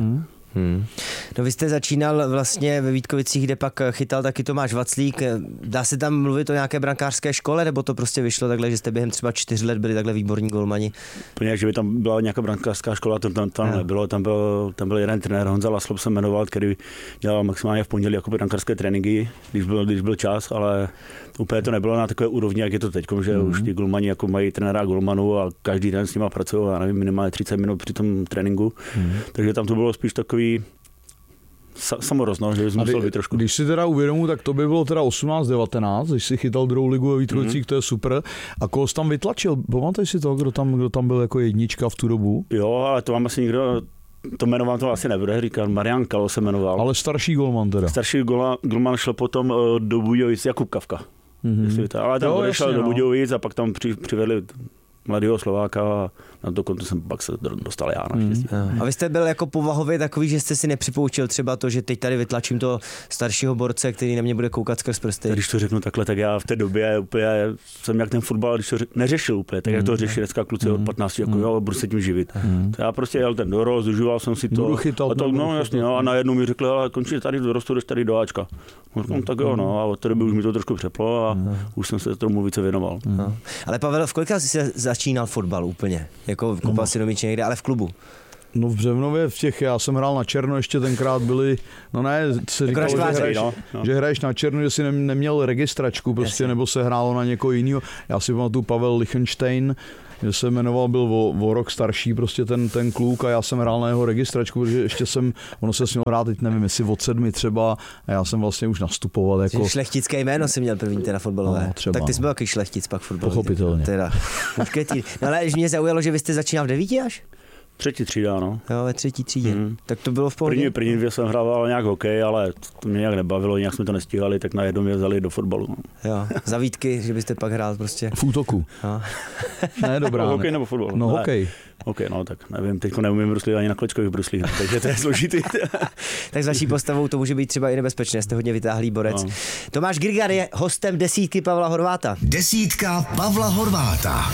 No vy jste začínal vlastně ve Vítkovicích, kde pak chytal taky Tomáš Vaclík. Dá se tam mluvit o nějaké brankářské škole, nebo to prostě vyšlo takhle, že jste během třeba 4 let byli takhle výborní golmani? Úplně, že by tam byla nějaká brankářská škola, to tam nebylo. Tam byl jeden trenér, Honza Laslob se jmenoval, který dělal maximálně v pondělí jako brankářské tréninky, když byl čas, ale úplně to nebylo na takové úrovni, jak je to teď, že už ti golmani jako mají trenéra golmanů a každý den s nima pracují, já nevím, minimálně 30 minut při tom tréninku. Takže tam to bylo spíš takový samorost, no, že musel být trošku. Když si teda uvědomu, tak to by bylo teda 18-19, když si chytal 2. ligu ve Vítkovicích, to je super. A koho jsi tam vytlačil? Pamatuješ si to, kdo tam byl jako jednička v tu dobu? Jo, ale to mám asi nikdo, to jméno to asi nebude říkat, Marian Kalo se jmenoval. Ale starší golman teda. Starší golman šel potom do Budějovic, Jakub Kavka. Ale tam odešel do Budějovic a pak tam přivedli mladého Slováka a na to konto jsem pak se dostal já naštěstí. A vy jste byl jako povahově takový, že jste si nepřipoučil třeba to, že teď tady vytlačím toho staršího borce, který na mě bude koukat skrz prsty? Když to řeknu takhle, tak já v té době úplně jsem jak ten fotbal, když to neřešil úplně, tak jak to řeší dneska kluci od 15, jako jo, budu se tím živit. Já prostě jel ten dorost, zužíval jsem si to. A to no jasně, no, a najednou mi řekli, ale končí tady dorostu, jdeš tady do Ačka. No, tak jo, no, a od té doby už mi to trošku přeplo a už jsem se tomu více věnoval. Ale Pavel, v kolika jsi začínal fotbal úplně? Jako koupal si domiče někde, ale v klubu? No v Břevnově já jsem hrál na černo, ještě tenkrát byli, no ne, se říkalo, že hraješ na černo, že si neměl registračku prostě, nebo se hrálo na někoho jiného. Já si pamatuju Pavel Lichtenstein, že se jmenoval, byl o rok starší prostě ten kluk a já jsem hrál na jeho registračku, protože ještě ono se smělo hrát, teď nevím, jestli od 7 třeba a já jsem vlastně už nastupoval. Jako... Šlechtické jméno si měl první teda fotbalové. No, třeba. Tak ty jsi byl jaký šlechtic pak fotbalový. Pochopitelně. Teda. No ale mě zaujalo, že vy jste začínal v 9 až? 3. třída, no. Jo, ve 3. třídě. Tak to bylo v pohodě. První 2 jsem hrával nějak hokej, ale to mě nějak nebavilo, nějak jsme to nestíhali, tak najednou mě vzali do fotbalu. No. Jo, za Vítky, že byste pak hrál prostě. V útoku. No. Ne, dobrá. Hokej nebo fotbal? No, hokej. Hokej, no tak nevím, teďko neumím bruslit ani na klečkových bruslích, takže to je složitý. Tak s vaší postavou to může být třeba i nebezpečné, jste hodně vytáhlý borec. No. Tomáš Grgar je hostem desítky Pavla Horváta. Desítka Pavla Horváta.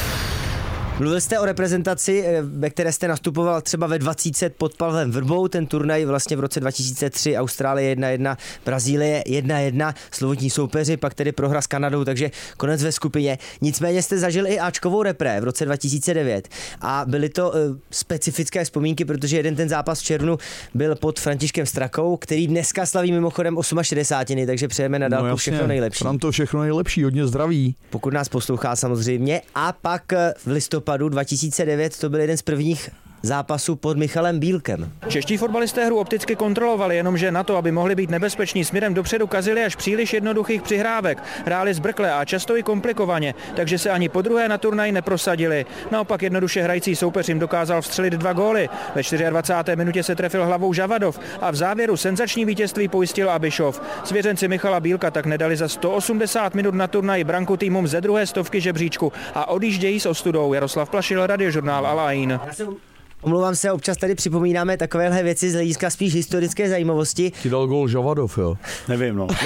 Mluvil jste o reprezentaci, ve které jste nastupoval třeba ve 20 pod Pavlem Vrbou, ten turnaj vlastně v roce 2003, Austrálie 1-1, Brazílie 1-1, slovotní soupeři, pak tedy prohra s Kanadou, takže konec ve skupině. Nicméně jste zažil i Ačkovou repre v roce 2009 a byly to specifické vzpomínky, protože jeden ten zápas v červnu byl pod Františkem Strakou, který dneska slaví mimochodem 68, takže přejeme na dálku všechno nejlepší. Franto, všechno nejlepší, hodně zdraví. Pokud nás poslouchá samozřejmě. A pak v listopadu 2009 to byl jeden z prvních zápasu pod Michalem Bílkem. Čeští fotbalisté hru opticky kontrolovali, jenomže na to, aby mohli být nebezpeční směrem dopředu, kazili až příliš jednoduchých přihrávek. Hráli zbrkle a často i komplikovaně, takže se ani podruhé na turnaj neprosadili. Naopak jednoduše hrající soupeř jim dokázal vstřelit 2 góly. Ve 24. minutě se trefil hlavou Žavadov a v závěru senzační vítězství pojistil Abišov. Svěřenci Michala Bílka tak nedali za 180 minut na turnaj branku týmům ze druhé stovky žebříčku a odjíždějí s ostudou. Jaroslav Plašil, Radiožurnál Al Ain. Omlouvám se, občas tady připomínáme takovéhle věci z hlediska spíš historické zajímavosti. Ti dal gól Žavadov, jo? Nevím, no.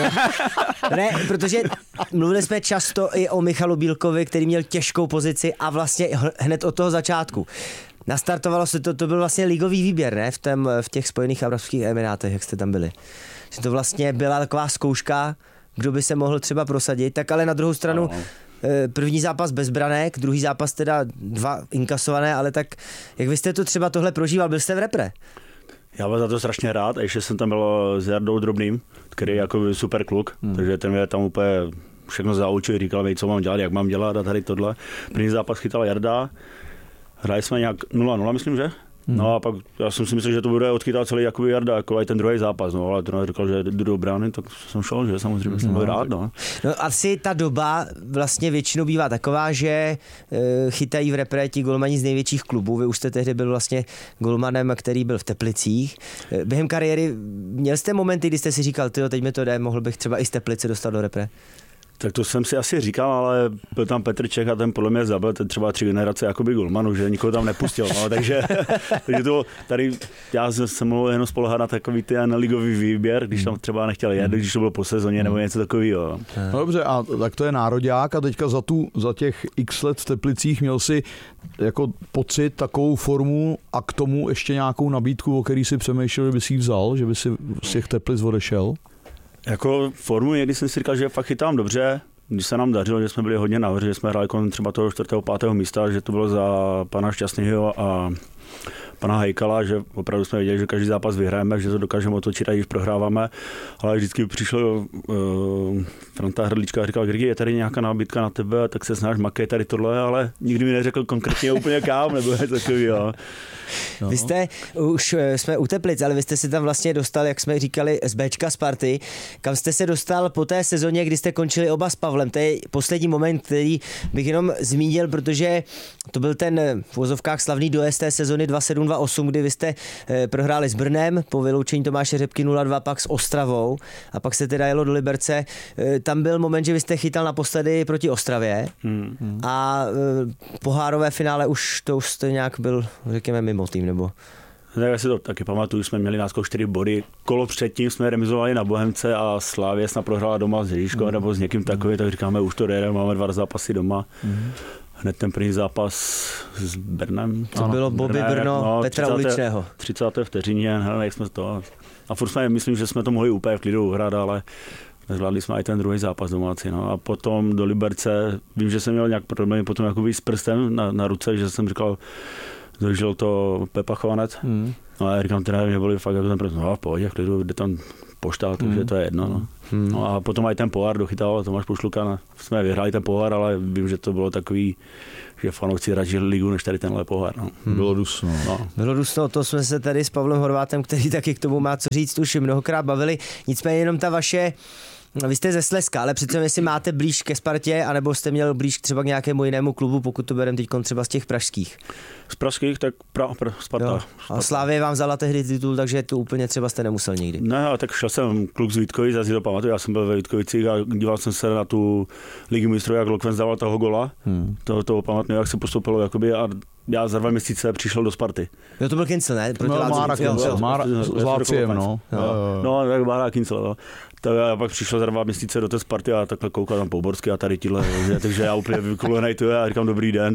Ne, protože mluvili jsme často i o Michalu Bílkovi, který měl těžkou pozici a vlastně hned od toho začátku. Nastartovalo se to byl vlastně ligový výběr, ne? V těch Spojených arabských emirátech, jak jste tam byli. Že to vlastně byla taková zkouška, kdo by se mohl třeba prosadit, tak ale na druhou stranu první zápas bez branek, druhý zápas teda 2 inkasované, ale tak jak vy jste to třeba tohle prožíval, byl jste v repre? Já byl za to strašně rád a ještě jsem tam byl s Jardou Drobným, který je jako super kluk, takže ten mě tam úplně všechno zaučil, říkal mi, co mám dělat, jak mám dělat a tady tohle. První zápas chytal Jarda, hráli jsme nějak 0-0, myslím, že? No a pak já jsem si myslel, že to bude odchytat celý jakoby Jarda, jako i ten druhý zápas, no, ale ten říkal, že jdu do brány, tak jsem šel, že samozřejmě jsem byl rád, no. No asi ta doba vlastně většinou bývá taková, že chytají v repre ti golmani z největších klubů, vy už jste tehdy byl vlastně golmanem, který byl v Teplicích. Během kariéry měl jste momenty, kdy jste si říkal, tyjo, teď mi to jde, mohl bych třeba i z Teplice dostat do repre? Tak to jsem si asi říkal, ale byl tam Petr Čech a ten podle mě zabil třeba 3 generace jakoby golmanů, že nikoho tam nepustil, no, takže to tady já jsem mohl jenom spoléhat na takový ty ligový výběr, když tam třeba nechtěl jet, když to bylo po sezóně nebo něco takového. No dobře, a tak to je nároďák a teďka za těch x let v Teplicích měl si jako pocit, takovou formu a k tomu ještě nějakou nabídku, o který si přemýšlel, že by si ji vzal, že by si z těch Teplic odešel? Jako formu někdy jsem si říkal, že fakt chytám dobře, když se nám dařilo, že jsme byli hodně nahoře, že jsme hráli kolem třeba toho 4. 5. místa, že to bylo za pana Šťastného a pana Hejkala, že opravdu jsme věděli, že každý zápas vyhrajeme, že to dokážeme otočit, a když prohráváme, ale vždycky přišel Franta Hrdlička a říkal, Grigi, je tady nějaká nabídka na tebe, tak se snaž, makej tady tohle, ale nikdy mi neřekl konkrétně úplně kam, nebo je takový, jo. No. Vy jste, už jsme u Teplic, ale vy jste se tam vlastně dostal, jak jsme říkali, z Bčka Sparty, kam jste se dostal po té sezóně, kdy jste končili oba s Pavlem. To je poslední moment, který bych jenom zmínil, protože to byl ten v uvozovkách slavný dojezd té sezóny 2007 2008, kdy vy jste prohráli s Brnem, po vyloučení Tomáše Řepky 0-2, pak s Ostravou a pak se teda jelo do Liberce. Tam byl moment, že vy jste chytal naposledy proti Ostravě a pohárové finále už jste nějak byl, řekněme, mimo tým, nebo... Tak já si to taky pamatuju, jsme měli náskok 4 body. Kolo předtím jsme remizovali na Bohemce a Slávě snad prohrála doma s Ježíškou nebo s někým takovým, tak říkáme, už to jde, máme 2 zápasy doma. Hned ten první zápas s Brnem. To bylo Bobby Brno, Petra Uličného. 30. vteřině, jak jsme to... A furt jsme, myslím, že jsme to mohli úplně v klidu uhrát, ale nezvládli jsme i ten druhý zápas domácí. No. A potom do Liberce, vím, že jsem měl nějak problémy potom jakoby s prstem na ruce, že jsem říkal, dožil to Pepa Chovanec. No a já říkám, teda mě byli fakt jako ten prst, no v pohodě, v klidu, jde tam pošta, takže to je jedno. No. No a potom i ten pohár dochytal Tomáš Pošluka, jsme vyhráli ten pohár, ale vím, že to bylo takový, že fanoušci radši ligu, než tady tenhle pohár. No. Bylo dusno. No. Bylo dusno, to jsme se tady s Pavlem Horvátem, který taky k tomu má co říct, už mnohokrát bavili. Nicméně jenom ta vaše, vy jste ze Slezska, ale přece jestli máte blíž ke Spartě, anebo jste měl blíž třeba k nějakému jinému klubu, pokud to bereme teď třeba z těch pražských. Z pražských, tak Sparta. A Slávě vám vzala tehdy titul, takže to úplně třeba jste nemusel nikdy. Ne, a tak šel jsem kluk z Vítkovic, já si to pamatuju, já jsem byl ve Vítkovicích a díval jsem se na tu Ligu mistrů, jak Lokvenc dával toho gola. To pamatuju, jak se postoupilo jakoby a já za 2 měsíce přišel do Sparty. Jo, to byl Kincel, ne? Mára Kincel, s Láciem, no. No, tak Mára Kincel, no. Tak já pak přišel za 2 měsíce do té Sparty a takhle koukal tam Pouborský a tady tíhle, takže já úplně vykulenej a říkám dobrý den,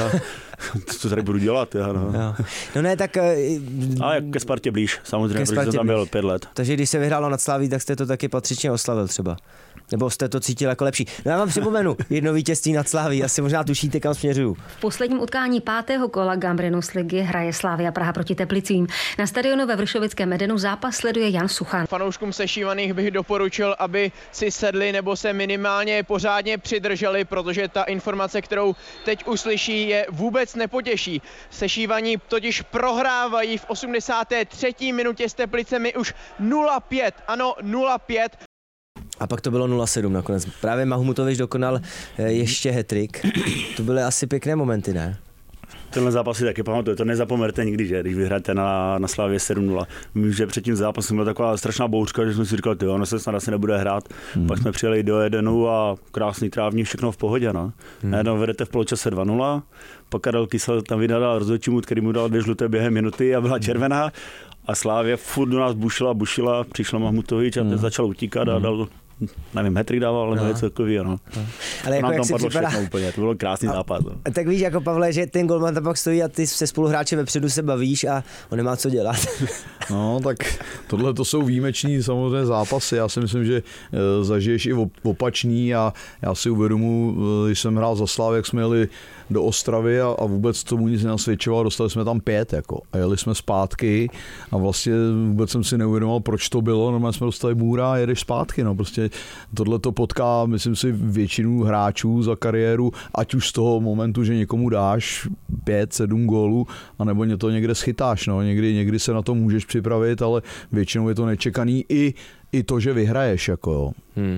co tady budu dělat. No ne, tak... Ale ke Spartě blíž, samozřejmě, protože jsem tam byl 5 let. Takže když se vyhrálo nad Slaví, tak jste to taky patřičně oslavil třeba. Nebo jste to cítil jako lepší. No já vám připomenu jedno vítězství nad Slaví, asi možná tušíte, kam směřuju. V posledním utkání 5. kola Gambrinus ligy hraje Slavia Praha proti Teplicím. Na stadionu ve Vršovickém Edenu zápas sleduje Jan Suchan. Fanouškům sešívaných bych doporučil, aby si sedli nebo se minimálně pořádně přidrželi, protože ta informace, kterou teď uslyší, je vůbec nepotěší. Sešívaní totiž prohrávají v 83. minutě s Teplicemi už 0-5. Ano, 0-5. A pak to bylo 0-7 nakonec. Právě Mahmutovič dokonal ještě hat-trick. To byly asi pěkné momenty, ne? Tenhle zápas si taky pamatuju, to nezapomenete nikdy, že když vyhráte na Slavě 7-0. Vím, že před tím zápasem byla taková strašná bouřka, že jsme si říkali, ono se snad asi nebude hrát. Pak jsme přijeli do Edenu a krásný trávník, všechno v pohodě. No. Najednou vedete v poločase 2-0, pak Karel Kysel tam vydal rozhodčímu, který mu dal 2 žluté během minuty a byla červená. A Slávě furt do nás bušila, přišel Mahmutovič a ten začal utíkat a dal, nevím, hat-trick dával, ale něco takového, no. Ale jako jak si připadá... úplně, to byl krásný zápas. No. Tak víš, jako Pavle, že ten golman tam pak stojí a ty se spoluhráče vepředu se bavíš a on nemá co dělat. No, tak tohle to jsou výjimeční samozřejmě zápasy. Já si myslím, že zažiješ i opačný a já si uvědomuji, když jsem hrál za Slávy, jak jsme jeli do Ostravy a vůbec tomu nic nenasvědčovalo, dostali jsme tam 5 jako, a jeli jsme zpátky a vlastně vůbec jsem si neuvědomoval, proč to bylo, normálně jsme dostali bůra a jedeš zpátky, no prostě tohle to potká, myslím si, většinu hráčů za kariéru, ať už z toho momentu, že někomu dáš 5-7 gólů, anebo to někde schytáš, no, někdy se na to můžeš připravit, ale většinou je to nečekaný i to, že vyhraješ, jako jo.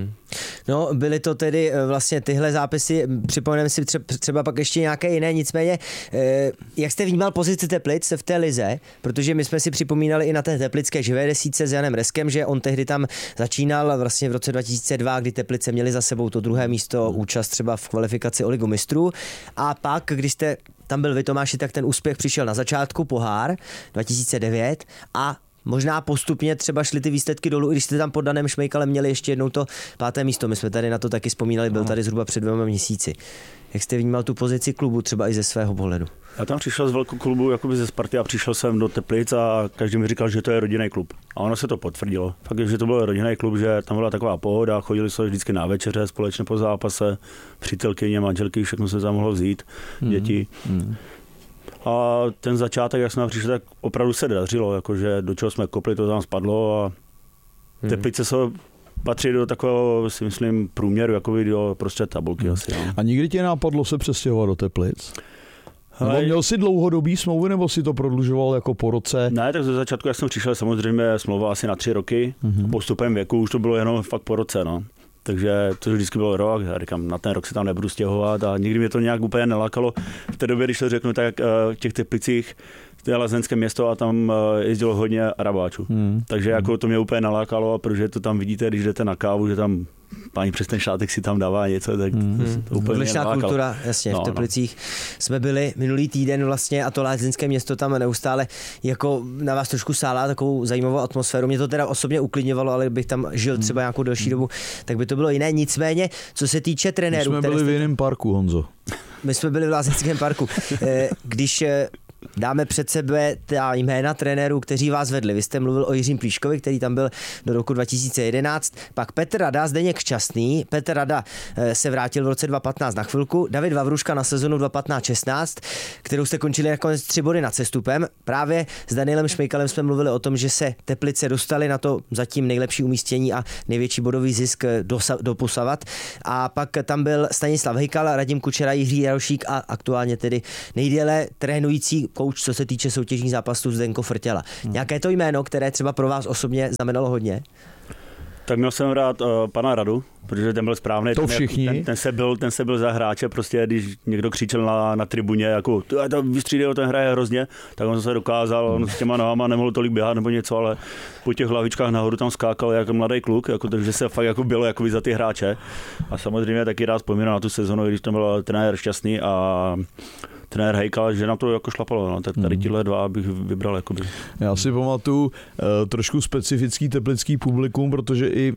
No, byly to tedy vlastně tyhle zápisy, připomeneme si třeba pak ještě nějaké jiné, nicméně, jak jste vnímal pozici Teplic v té lize, protože my jsme si připomínali i na té teplické živé desítce s Janem Reskem, že on tehdy tam začínal vlastně v roce 2002, kdy Teplice měli za sebou to 2. místo, účast třeba v kvalifikaci o Ligu mistrů, a pak, když jste tam byl vy, Tomáši, tak ten úspěch přišel na začátku, pohár 2009 a možná postupně třeba šly ty výsledky dolů, i když jste tam pod Danem Šmejkalem měli ještě jednou to 5. místo. My jsme tady na to taky vzpomínali, byl tady zhruba před 2 měsíci. Jak jste vnímal tu pozici klubu třeba i ze svého pohledu? Já tam přišel z velkou klubu jakoby ze Sparty a přišel jsem do Teplic a každý mi říkal, že to je rodinný klub. A ono se to potvrdilo. Fakt, že to byl rodinný klub, že tam byla taková pohoda, chodili jsme vždycky na večeře společně po zápase, přítelkyně, manželky, všechno se tam mohlo vzít, děti. A ten začátek, jak jsme přišli, tak opravdu se dařilo, jakože do čeho jsme kopli, to tam spadlo a Teplice se patří do takového, si myslím, průměru, jakoby do prostřed tabulky asi. No. A nikdy tě nápadlo se přestěhovat do Teplic? Nebo měl jsi dlouhodobý smlouvy, nebo si to prodlužoval jako po roce? Ne, tak ze začátku, jak jsem přišel, samozřejmě smlouva asi na 3 roky. Postupem věku už to bylo jenom fakt po roce, no. Takže to vždycky bylo rok, já říkám, na ten rok se tam nebudu stěhovat a nikdy mě to nějak úplně nelákalo. V té době, když to řeknu, tak v těch Teplicích to je Lázeňské město a tam jezdilo hodně Arabáčů. Takže jako to mě úplně nalákalo, protože to tam vidíte, když jdete na kávu, že tam páni přes ten šátek si tam dává něco, tak to úplně odlišná kultura, jasně, v Teplicích jsme byli minulý týden vlastně a to Lázeňské město tam neustále jako na vás trošku sálá takovou zajímavou atmosféru. Mě to teda osobně uklidňovalo, ale bych tam žil třeba nějakou delší dobu, tak by to bylo jiné. Nicméně, co se týče trenérů... My jsme byli v jiném parku, Honzo. My jsme byli v Lázeňském parku. Když dáme před sebe ta jména trenérů, kteří vás vedli. Vy jste mluvil o Jiřím Plíškovi, který tam byl do roku 2011. Pak Petr Rada, Zdeněk Šťastný. Petr Rada se vrátil v roce 2015 na chvilku. David Vavruška na sezonu 2015-16, kterou jste končili nakonec 3 body nad sestupem. Právě s Danielem Šmejkalem jsme mluvili o tom, že se Teplice dostali na to zatím nejlepší umístění a největší bodový zisk doposavat. A pak tam byl Stanislav Hejkal, Radim Kučera, Jiří Jarošík a aktuálně tedy nejdéle trénující kouč, co se týče soutěžních zápasů Zdenko Frtěla. Nějaké to jméno, které třeba pro vás osobně znamenalo hodně? Tak měl jsem rád pana Radu, protože ten byl správný. To všichni. Ten se byl za hráče, prostě když někdo křičel na tribuně, jako to vystřídej, ten hraje hrozně, tak on se dokázal, on s těma nohama nemohl tolik běhat nebo něco, ale po těch hlavičkách nahoru tam skákal jako mladý kluk, jako, takže se fakt jako bylo jako za ty hráče. A samozřejmě taky rád vzpomínám na tu sezonu, když tam byl trenér Šťastný a trenér Hejkal, že na to jako šlapalo, no, tak tady tihle dva bych vybral. Jakoby. Já si pamatuju trošku specifický teplický publikum, protože i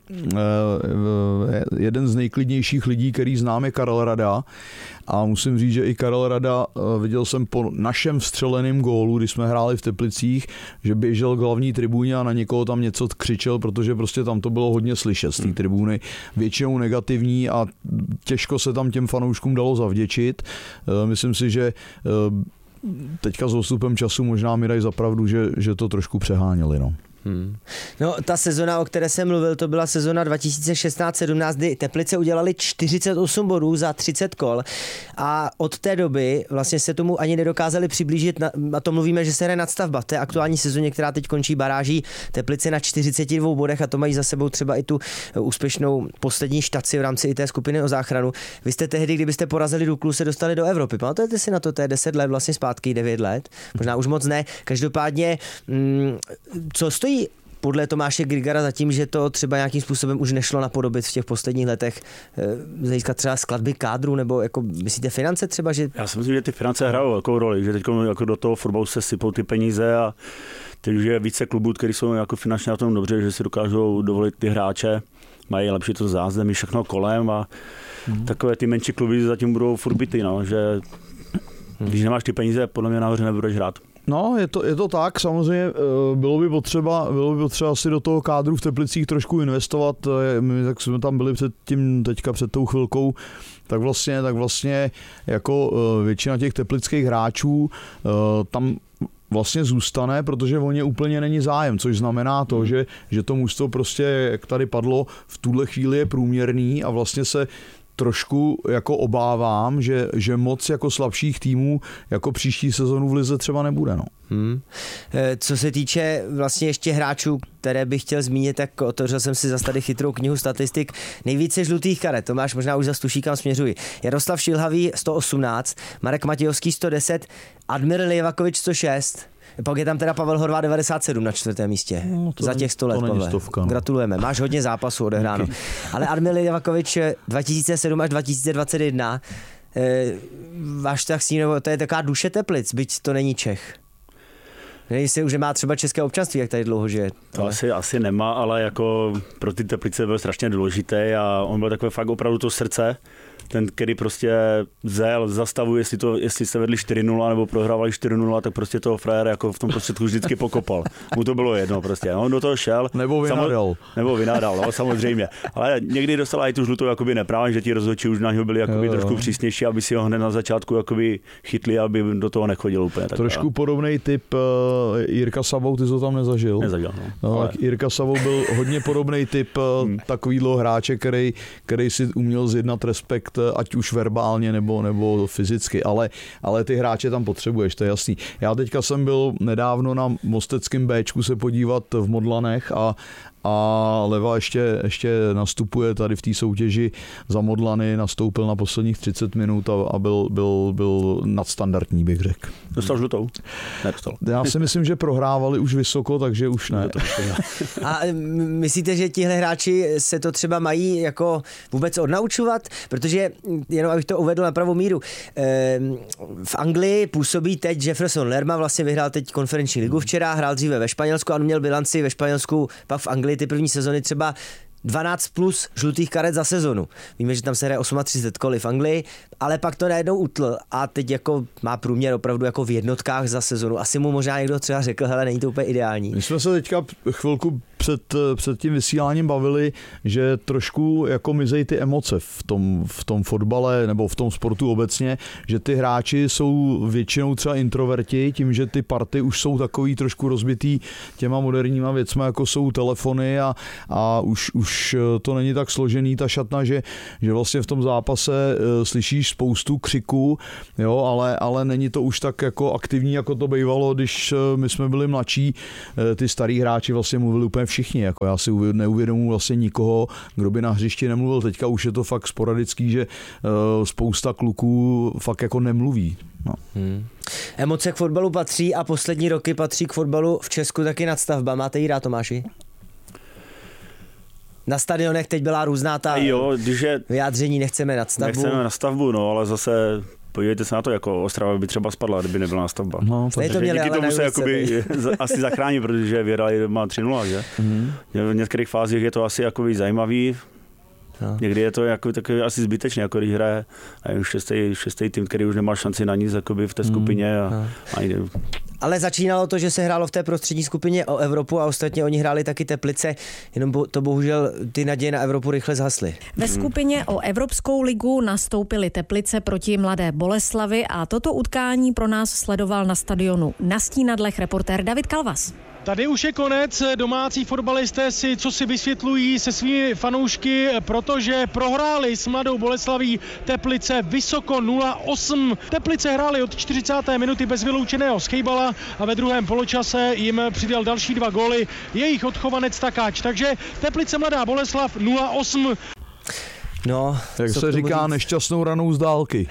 jeden z nejklidnějších lidí, který znám, je Karel Rada. A musím říct, že i Karel Rada, viděl jsem po našem vstřeleném gólu, když jsme hráli v Teplicích, že běžel k hlavní tribuně a na někoho tam něco křičel, protože prostě tam to bylo hodně slyšet z té tribuny. Většinou negativní a těžko se tam těm fanouškům dalo zavděčit. Myslím si, že teďka s odstupem času možná mi dají za pravdu, že to trošku přeháněli. No. No, ta sezona, o které jsem mluvil, to byla sezona 2016-17, kdy Teplice udělali 48 bodů za 30 kol a od té doby vlastně se tomu ani nedokázali přiblížit, a to mluvíme, že se hraje nadstavba v té aktuální sezóně, která teď končí baráží Teplice na 42 bodech a to mají za sebou třeba i tu úspěšnou poslední štaci v rámci i té skupiny o záchranu. Vy jste tehdy, kdybyste porazili Duklu, se dostali do Evropy. Pamatujete si na to, to je 10 let vlastně zpátky, 9 let, možná už moc ne. Každopádně, co stojí podle Tomáše Grigara za tím, že to třeba nějakým způsobem už nešlo napodobit v těch posledních letech, z hlediska třeba skladby kádru, nebo jako myslíte finance třeba? Že... Já si myslím, že ty finance hrajou velkou roli, že teď jako do toho fotbalu se sypou ty peníze a teď už je více klubů, které jsou jako finančně na tom dobře, že si dokážou dovolit ty hráče, mají lepší to zázemí, všechno kolem a takové ty menší kluby zatím budou furt bity, no, že když nemáš ty peníze, podle mě nahoře nebudeš hrát. No, je to tak, samozřejmě bylo by potřeba si do toho kádru v Teplicích trošku investovat, my tak jsme tam byli před tou chvilkou, tak vlastně jako většina těch teplických hráčů tam vlastně zůstane, protože o ně úplně není zájem, což znamená to, že to mužstvo prostě, jak tady padlo, v tuhle chvíli je průměrný a vlastně se trošku jako obávám, že moc jako slabších týmů jako příští sezonu v lize třeba nebude. No. Co se týče vlastně ještě hráčů, které bych chtěl zmínit, tak otevřel jsem si zase tady chytrou knihu statistik. Nejvíce žlutých karet, Tomáš možná už zas tuší, kam směřuji. Jaroslav Šilhavý 118, Marek Matějovský 110, Admir Lijevakovič 106, pak je tam teda Pavel Horváth 97 na 4. místě. No, za těch 100 let, Pavle. Stovka, no. Gratulujeme, máš hodně zápasů odehráno. Ale Admir Lijevakovič 2007 až 2021, váš tak s ním, to je taková duše Teplic, byť to není Čech. Neví si už, že má třeba české občanství, jak tady dlouho žije. To asi nemá, ale jako pro ty Teplice byl strašně důležitý a on byl takové fakt opravdu to srdce. Ten, který prostě zel za stavu, jestli se vedli 4-0 nebo prohrávali 4-0, tak prostě toho frajera jako v tom prostředku vždycky pokopal. Mu to bylo jedno prostě. On do toho šel. Nebo vynádal, no, samozřejmě. Ale někdy dostala i tu žlutou jakoby neprávě, že ti rozhodčí už na něho byli jakoby trošku přísnější, aby si ho hned na začátku jakoby chytli, aby do toho nechodil úplně. Trošku podobný typ Jirka Savou, ty jsi to tam nezažil. Nezažil, no. Tak Jirka Savou byl hodně podobný typ takovýhle hráče, který si uměl zjednat respekt ať už verbálně nebo fyzicky, ale ty hráče tam potřebuješ, to je jasný. Já teďka jsem byl nedávno na mosteckém Bčku se podívat v Modlanech a Leva ještě nastupuje tady v té soutěži za Modlany, nastoupil na posledních 30 minut a byl nadstandardní, bych řekl. Dostal žlutou? Nedostal. Já si myslím, že prohrávali už vysoko, takže už ne. A myslíte, že tihle hráči se to třeba mají jako vůbec odnaučovat? Protože, jenom abych to uvedl na pravou míru, v Anglii působí teď Jefferson Lerma, vlastně vyhrál teď konferenční ligu včera, hrál dříve ve Španělsku a on měl bilanci ve Španělsku, pak v Anglii ty první sezony třeba 12 plus žlutých karet za sezonu. Víme, že tam se hraje 38 koly v Anglii, ale pak to najednou utl a teď jako má průměr opravdu jako v jednotkách za sezonu. Asi mu možná někdo třeba řekl, hele, není to úplně ideální. My jsme se teďka chvilku před tím vysíláním bavili, že trošku jako mizej ty emoce v tom fotbale nebo v tom sportu obecně, že ty hráči jsou většinou třeba introverti, tím, že ty party už jsou takový trošku rozbitý těma moderníma věcma, jako jsou telefony a už to není tak složený ta šatna, že vlastně v tom zápase slyšíš spoustu křiků, jo, ale není to už tak jako aktivní, jako to bývalo, když my jsme byli mladší, ty starý hráči vlastně mluvili úplně všichni, jako já si neuvědomuji vlastně nikoho, kdo by na hřišti nemluvil, teďka už je to fakt sporadický, že spousta kluků fakt jako nemluví. No. Emoce k fotbalu patří a poslední roky patří k fotbalu v Česku taky nadstavba. Máte ji rád, Tomáši? Na stadionech teď byla různá ta vyjádření, nechceme nadstavbu. Nechceme nadstavbu, no, ale zase podívejte se na to, jako Ostrava by třeba spadla, kdyby nebyla nadstavba. No, díky tomu se jakoby asi zachrání, protože vyhrali doma 3-0, že? V některých fázích je to asi jakoby zajímavý. No. Někdy je to jako takový asi zbytečné, jako když hraje šestý tým, který už nemá šanci na nic jakoby v té skupině. Ale začínalo to, že se hrálo v té prostřední skupině o Evropu a ostatně oni hráli taky Teplice, jenom to bohužel ty naděje na Evropu rychle zhasly. Ve skupině o Evropskou ligu nastoupily Teplice proti Mladé Boleslavi a toto utkání pro nás sledoval na stadionu na Stínadlech reportér David Kalvas. Tady už je konec, domácí fotbalisté si vysvětlují se svými fanoušky, protože prohráli s Mladou Boleslaví Teplice vysoko 0-8. Teplice hráli od 40. minuty bez vyloučeného Schejbala a ve druhém poločase jim přidal další 2 góly jejich odchovanec Takáč. Takže Teplice Mladá Boleslav 0-8. No, jak se říká, nešťastnou ranou z dálky.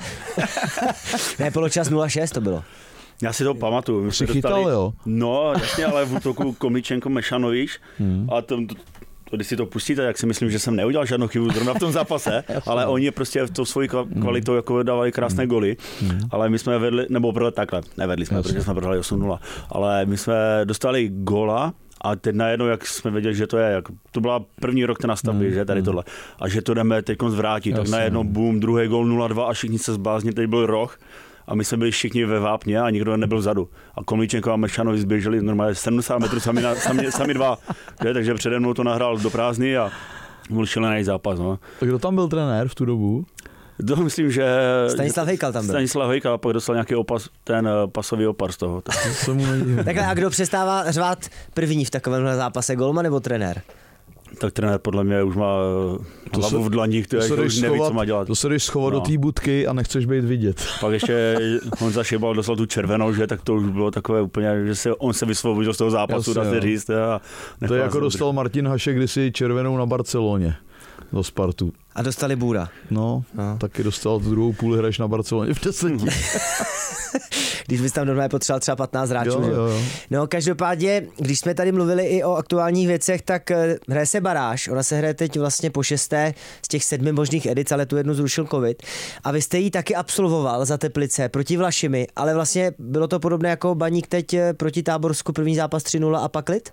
Ne, poločas 0-6 to bylo. Já si to pamatuju. My jsi chytal, jo? No, jasně, ale v útoku Komičenko Mešanovič a když si to pustíte, tak si myslím, že jsem neudělal žádnou chybu zrovna v tom zápase, ale oni prostě v tou svojí kvalitou jako dávali krásné goly, ale my jsme vedli, nebo takhle, nevedli jsme, protože jsme prohráli 8-0, ale my jsme dostali góla a teď najednou, jak jsme věděli, že to je, to byla první rok té nastavby, že tady tohle, a že to jdeme teď zvrátit, tak najednou boom, druhý gól 0-2 a všichni se zblázni, teď byl roh. A my jsme byli všichni ve vápně a nikdo nebyl vzadu. A Komlíčenko a Mešanovi zběželi normálně 70 metrů sami dva. Takže přede mnou to nahrál do prázdny a byl šílený zápas. No. Tak kdo tam byl trenér v tu dobu? To myslím, že Stanislav Hejkal tam byl. Stanislav Hejkal a pak dostal nějaký pasový opar z toho. Takhle, a kdo přestává řvát první v takovémhle zápase, golman nebo trenér? Tak trenér podle mě už má hlavu v dlaních, to už neví, co má dělat. To se jdeš schovat do té budky a nechceš být vidět. Pak ještě Honza Šejbal dostal tu červenou, že tak to už bylo takové úplně, že on se vysvobodil z toho zápasu, dá se říct. To je jako dostal Martin Hašek kdysi červenou na Barceloně do Spartu. A dostali Bůra. No, taky dostal druhou půli hraješ na Barceloně v 10. Když bys tam normálně potřeboval třeba 15 hráčů. Jo. No, každopádně, když jsme tady mluvili i o aktuálních věcech, tak hraje se baráž. Ona se hraje teď vlastně po 6. z těch 7 možných edic, ale tu jednu zrušil covid. A vy jste ji taky absolvoval za Teplice proti Vlašimi, ale vlastně bylo to podobné jako Baník teď proti Táborsku, první zápas 3-0 a pak klid?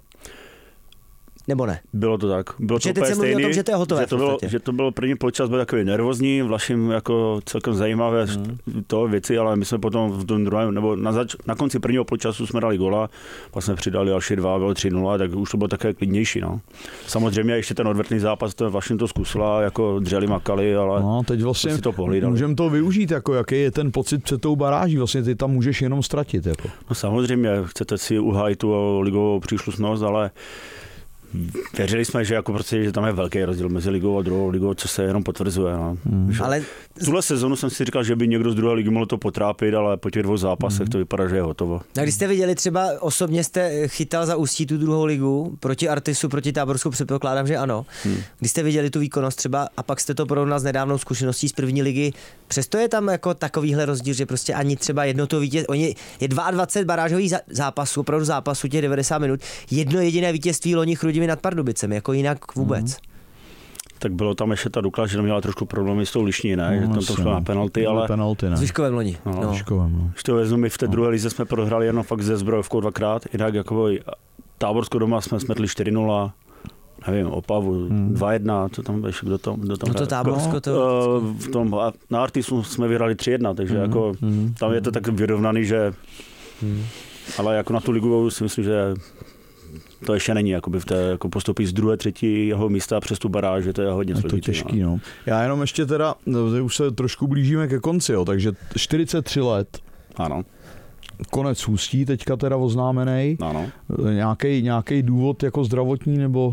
Nebo ne? Bylo to tak. Bylo to úplně stejný, o tom, že to je hotové že to bylo první poločas, byl takový nervózní, Vlašim jako celkem zajímavé to věci, ale my jsme potom v tom druhém, nebo na konci prvního poločasu jsme dali góla, pak jsme přidali další 2, bylo 3-0, tak už to bylo také klidnější. No. Samozřejmě ještě ten odvrtný zápas, to Vlašim to zkusila, jako dřeli, makali, ale no, teď vlastně si to pohlídali. Můžeme to využít, jako jaký je ten pocit před tou baráží, vlastně ty tam můžeš jenom ztratit. Jako. No samozřejmě, chcete si uhájit tu ligovou příšlusnost, ale věřili jsme, že jako prostě, že tam je velký rozdíl mezi ligou a druhou ligou, co se jenom potvrzuje. No. Ale tuhle sezonu jsem si říkal, že by někdo z druhé ligy mohl to potrápit, ale po těch 2 zápasech to vypadá, že je hotovo. A když jste viděli, třeba osobně jste chytal za Ústí tu druhou ligu proti Artisu, proti Táborsku, předpokládám, že ano. Když jste viděli tu výkonnost třeba a pak jste to porovnal s nedávnou zkušeností z první ligy, přesto je tam jako takovýhle rozdíl, že prostě ani třeba jedno to vítězství, je 22 barážových zápasů, opravdu zápasů těch 90 minut, jedno jediné vítězství loni Chrudimi nad Pardubicemi, jako jinak vůbec. Tak bylo tam ještě ta Dukla, že měla trošku problémy s tou Lišní, ne? Že tam to šlo na penalty, ale... S Vyškovem loni. Když to vezmu, my v té druhé lize jsme prohráli jenom fakt ze Zbrojovkou 2krát, jinak jako Táborsko doma jsme smetli 4-0, nevím, Opavu 2-1, co tam ještě, kdo tam no to Táborsko to... v tom, na Artisu jsme vyhrali 3-1, takže jako tam je to tak vyrovnaný, že... Ale jako na tu ligu si myslím, že to ještě není, jakoby v té, jako postupí z 2., 3. místa přes tu baráž, že to je hodně složitý. Je to těžký, no. Já jenom ještě teda, už se trošku blížíme ke konci, jo, takže 43 let. Ano. Konec Ústí teďka teda oznámený. Ano. Nějaký důvod jako zdravotní, nebo...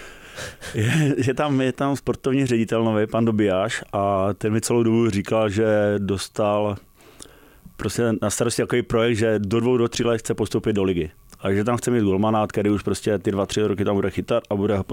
Je tam sportovní ředitel nový, pan Dobijáš, a ten mi celou dobu říkal, že dostal prostě na starosti takový projekt, že do 2 do 3 let chce postoupit do ligy. A že tam chce mít golmana, který už prostě ty 2-3 roky tam bude chytat a bude